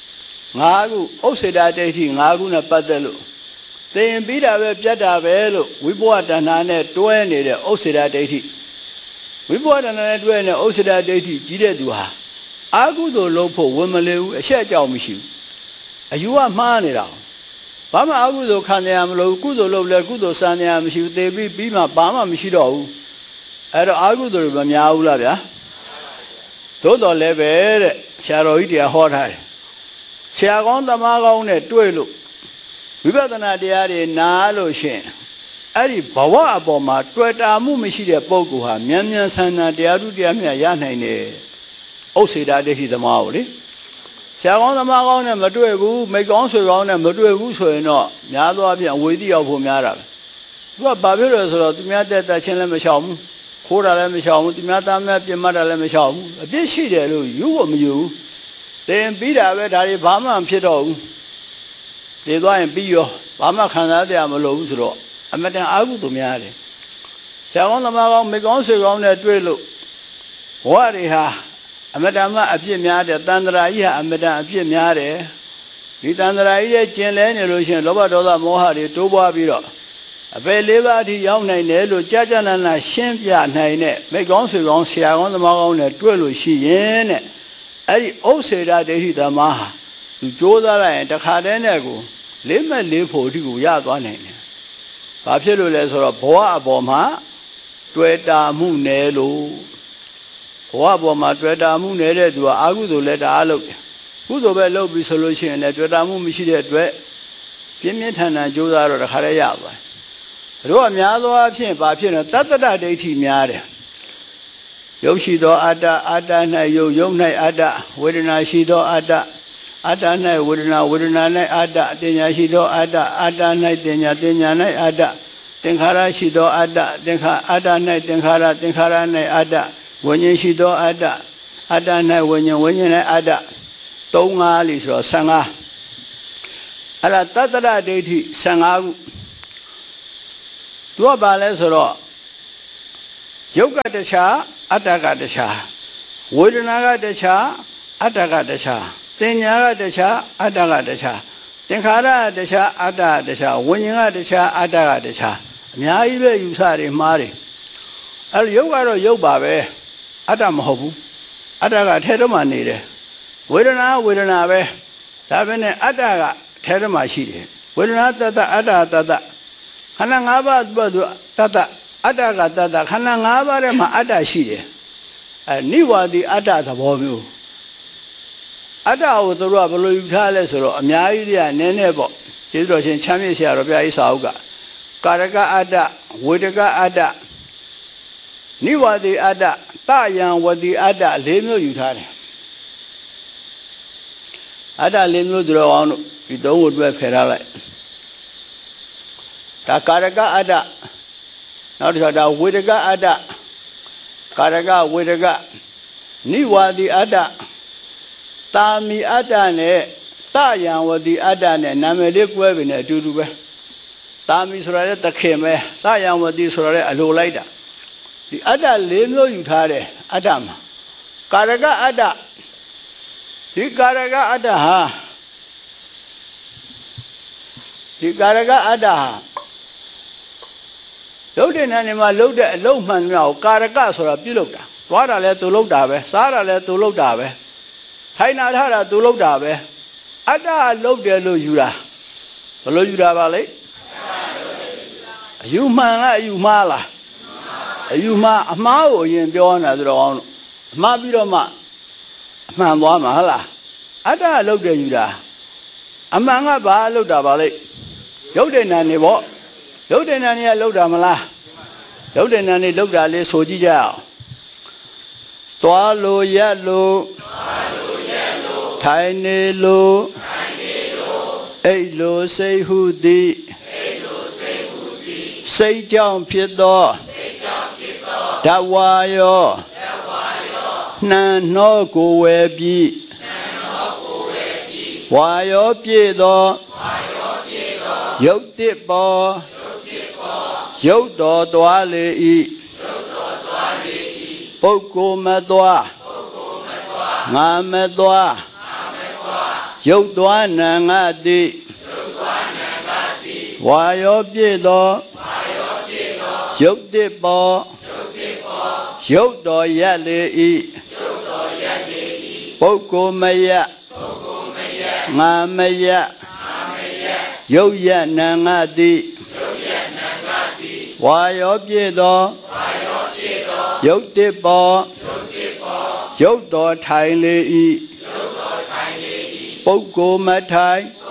5ခုဥစ္စေတဒိဋ္ဌိ5ခုနဲ့ပတ်သက်လို့သင်ပြီးတာပဲပြတ်တာပဲလို့ဝိဘဝတဏ္ဍာနဲ့တွဲနေတဲ့ဥစ္စေတဒိဋ္ဌိဝိဘဝတဏ္ဍာနဲ့တွဲနေတဲ့ဥစ္စေတဒိဋ္ဌိကြီးတဲ့သူဟာအာဟုသို့လုံးဖို့ဝင်မလဲဘူးအရှက်အကြောင်းမရှိဘူးအယူကမှားနေတာဘာမှအာဟုသို့ခံရမလို့ကုသိုလ်လုပ်လဲကုသိုလ်စံရမရှိဘူးသေပြီးမှဘာမှမရှိတော့ဘူးအဲ့တော့အာဟုသို့မများဘူးလားဗျာသို့တော်လည်းပဲတဲ့ဆရာတော်ကြီးတရားဟောထားတယ်ဆရာကောင်းသမားကောင်းနဲ့တွေ့လို့ဝိပဿနာတရားတွေနားလို့ရှင်အဲ့ဒီဘဝအပေါ်မှာတွေ့တာမှုမရှိတဲ့ပုဂ္ဂိုလ်ဟာမြန်မြန်ဆန်ဆန်တရားဓုတရားမြတ်ရနိုင်တယ်ဥစ္စေတဒိဋ္ဌိသမားကိုလေဆရာကောင်းသမားကောင်းနဲ့မတွေ့ဘူးမိတ်ကောင်းဆွေကောင်းနဲ့မတွေ့ဘူးဆိုရင်တော့များသောအားဖြင့်အဝေးတိရောက်ဖို့များတာပဲသူကဘာဖြစ်လို့ဆိုတော့သူများတက်တက်ချင်းလည်းမချောင်ဘူးခိုးတာလည်းမချောင်ဘူးသူများသားများပြင်မတာလည်းမချောင်ဘူးအပြစ်ရှိတယ်လို့ယူဖို့မယူဘူးသင်ပြီးတာပဲဒါတွေဘာမှမဖြစ်တော့ဘူးနေသွားရင်ပြီးရောဘာမှခံစားတရားမလိုဘူးဆိုတော့အမတန်အာဟုသူများတယ်ဆရာကောင်းသမားကောင်းမိကောင်းဆွေကောင်းနဲ့တွေ့လို့ဘဝတွေဟာအမတန်မှအပြစ်များတယ်တန်ត្រာကြီးဟာအမတန်အပြစ်များတယ်ဒီတန်ត្រာကြီးရဲ့ကျင်လဲနေလို့ရှိရင်လောဘဒေါသမောဟတွေတိုးပွားပြီးတော့အပေ၄ပါးအထိရောက်နိုင်တယ်လို့ကြာကြာနာနာရှင်းပြနိုင်တဲ့မိကောင်းဆွေကောင်းဆရာကောင်းသမားကောင်းနဲ့တွေ့လို့ရှိရင်တဲ့အဲ့ဒီဥစ္စေတဒိဋ္ဌိသမားဟာသူကြိုးစားလိုက်ရင်တခါတည်းနဲ့ကိုလေးမဲ့လေးဖို့အထိကိုရသွားနိုင်တယ်။ဘာဖြစ်လို့လဲဆိုတော့ဘဝအပေါ်မှာတွေ့တာမှုနယ်လို့ဘဝအပေါ်မှာတွေ့တာမှုနယ်တဲ့သူကအာဟုသို့လည်းတအားလုပ်တယ်။ကုသိုလ်ပဲလုပ်ပြီးဆိုလို့ရှိရင်လည်းတွေ့တာမှုမရှိတဲ့အတွက်ပြင်းပြင်းထန်ထန်ကြိုးစားတော့တခါတည်းရသွားတယ်။တို့ကများသောအားဖြင့်ဘာဖြစ်လဲတတ္တဒိဋ္ဌိများတယ်။ယုတ်ရှိသောအတ္တအတ္တ၌ယုတ်ယုတ်၌အတ္တဝေဒနာရှိသောအတ္တအတ္တ၌ဝေဒနာဝေဒနာ၌အတ္တတင်ညာရှိသောအတ္တအတ္တ၌တင်ညာတင်ညာ၌အတ္တသင်္ခါရရှိသောအတ္တသင်္ခါအတ္တ၌သင်္ခါရသင်္ခါရ၌အတ္တဝိညာဉ်ရှိသောအတ္တအတ္တ၌ဝိညာဉ်ဝိညာဉ်၌အတ္တ3-5လိဆိုတော့15 là tất cả đây thì sang áo tua bà lẽ rồi đó yoga để cha ataka để cha vedana để cha ataka để cha tenya để cha ataka để cha tenkhara để cha ataka để cha vinyana để cha ataka để cha nhà ý về yusa đi mà đi yoga rồi yoga về atam hobu ataka thế đó mà nè vedana về ta bên này ataka thế đó mà xí đi vedana tata ataka tata khana ngã ba tata ataka tata khana ngã ba đấy mà ataka xí đi niwadi ataka thà bao nhiêu ataka của tôi là bao nhiêu thay lên rồi nhà ý đi nè nè bộ chỉ rồi xin chăm sóc rồi bây giờ sao cả karaka ataka vedaka ataka niwadi ataka tayang vadi ataka lấy nhiêu yêu thay ataka lấy nhiêu rồi ông đi đâu cũng phải phê ra lại ta karaka ataka nào thì ta vedaka ataka karaka vedaka niwadi ataka tami ataka này tayang vadi ataka này nằm ở đây quay về này chú chú bé tami sura này tất khem ấy tayang vadi sura này alo lại đó thì ataka lấy nhiêu yêu thay đấy ataka mà karaka ataka thì karaka ataka ha thì karaka ataka lúc đấy này mà lúc mà nhau karaka sura biết lúc đó quá là lấy từ lúc đó về sáng là lấy từ lúc đó về hay nào thay là từ lúc đó về ataka lúc đấy lúc du ra lấy du ma máu ở trên biểu này rồi mà biết rồi mà bỏ mà hả ataka lúc đấy du ra mà ngã ba lúc đó lấy lúc đấy này bỏ lúc đấy này lúc đó mà là lúc đấy này lúc đó lấy số gì ra toa lô ya lô thái nê lô ấy lô say hu đi say trong phía đó đã qua yo nan nó cô về bi qua yo bi đó dấu tiếp bò dấu đỏ đóa lệ y bố cô mẹ đóa ngã mẹ đóa dấu đóa nà ngã đi hoa yo bia đó dấu tiếp bò dấu đỏ ya lệ y bố cô mẹ ya ngã mẹ ya dấu ya nà ngã đi hoa yo bia đó dấu tiếp bò dấu đỏ thái lệ y bố cô mẹ thái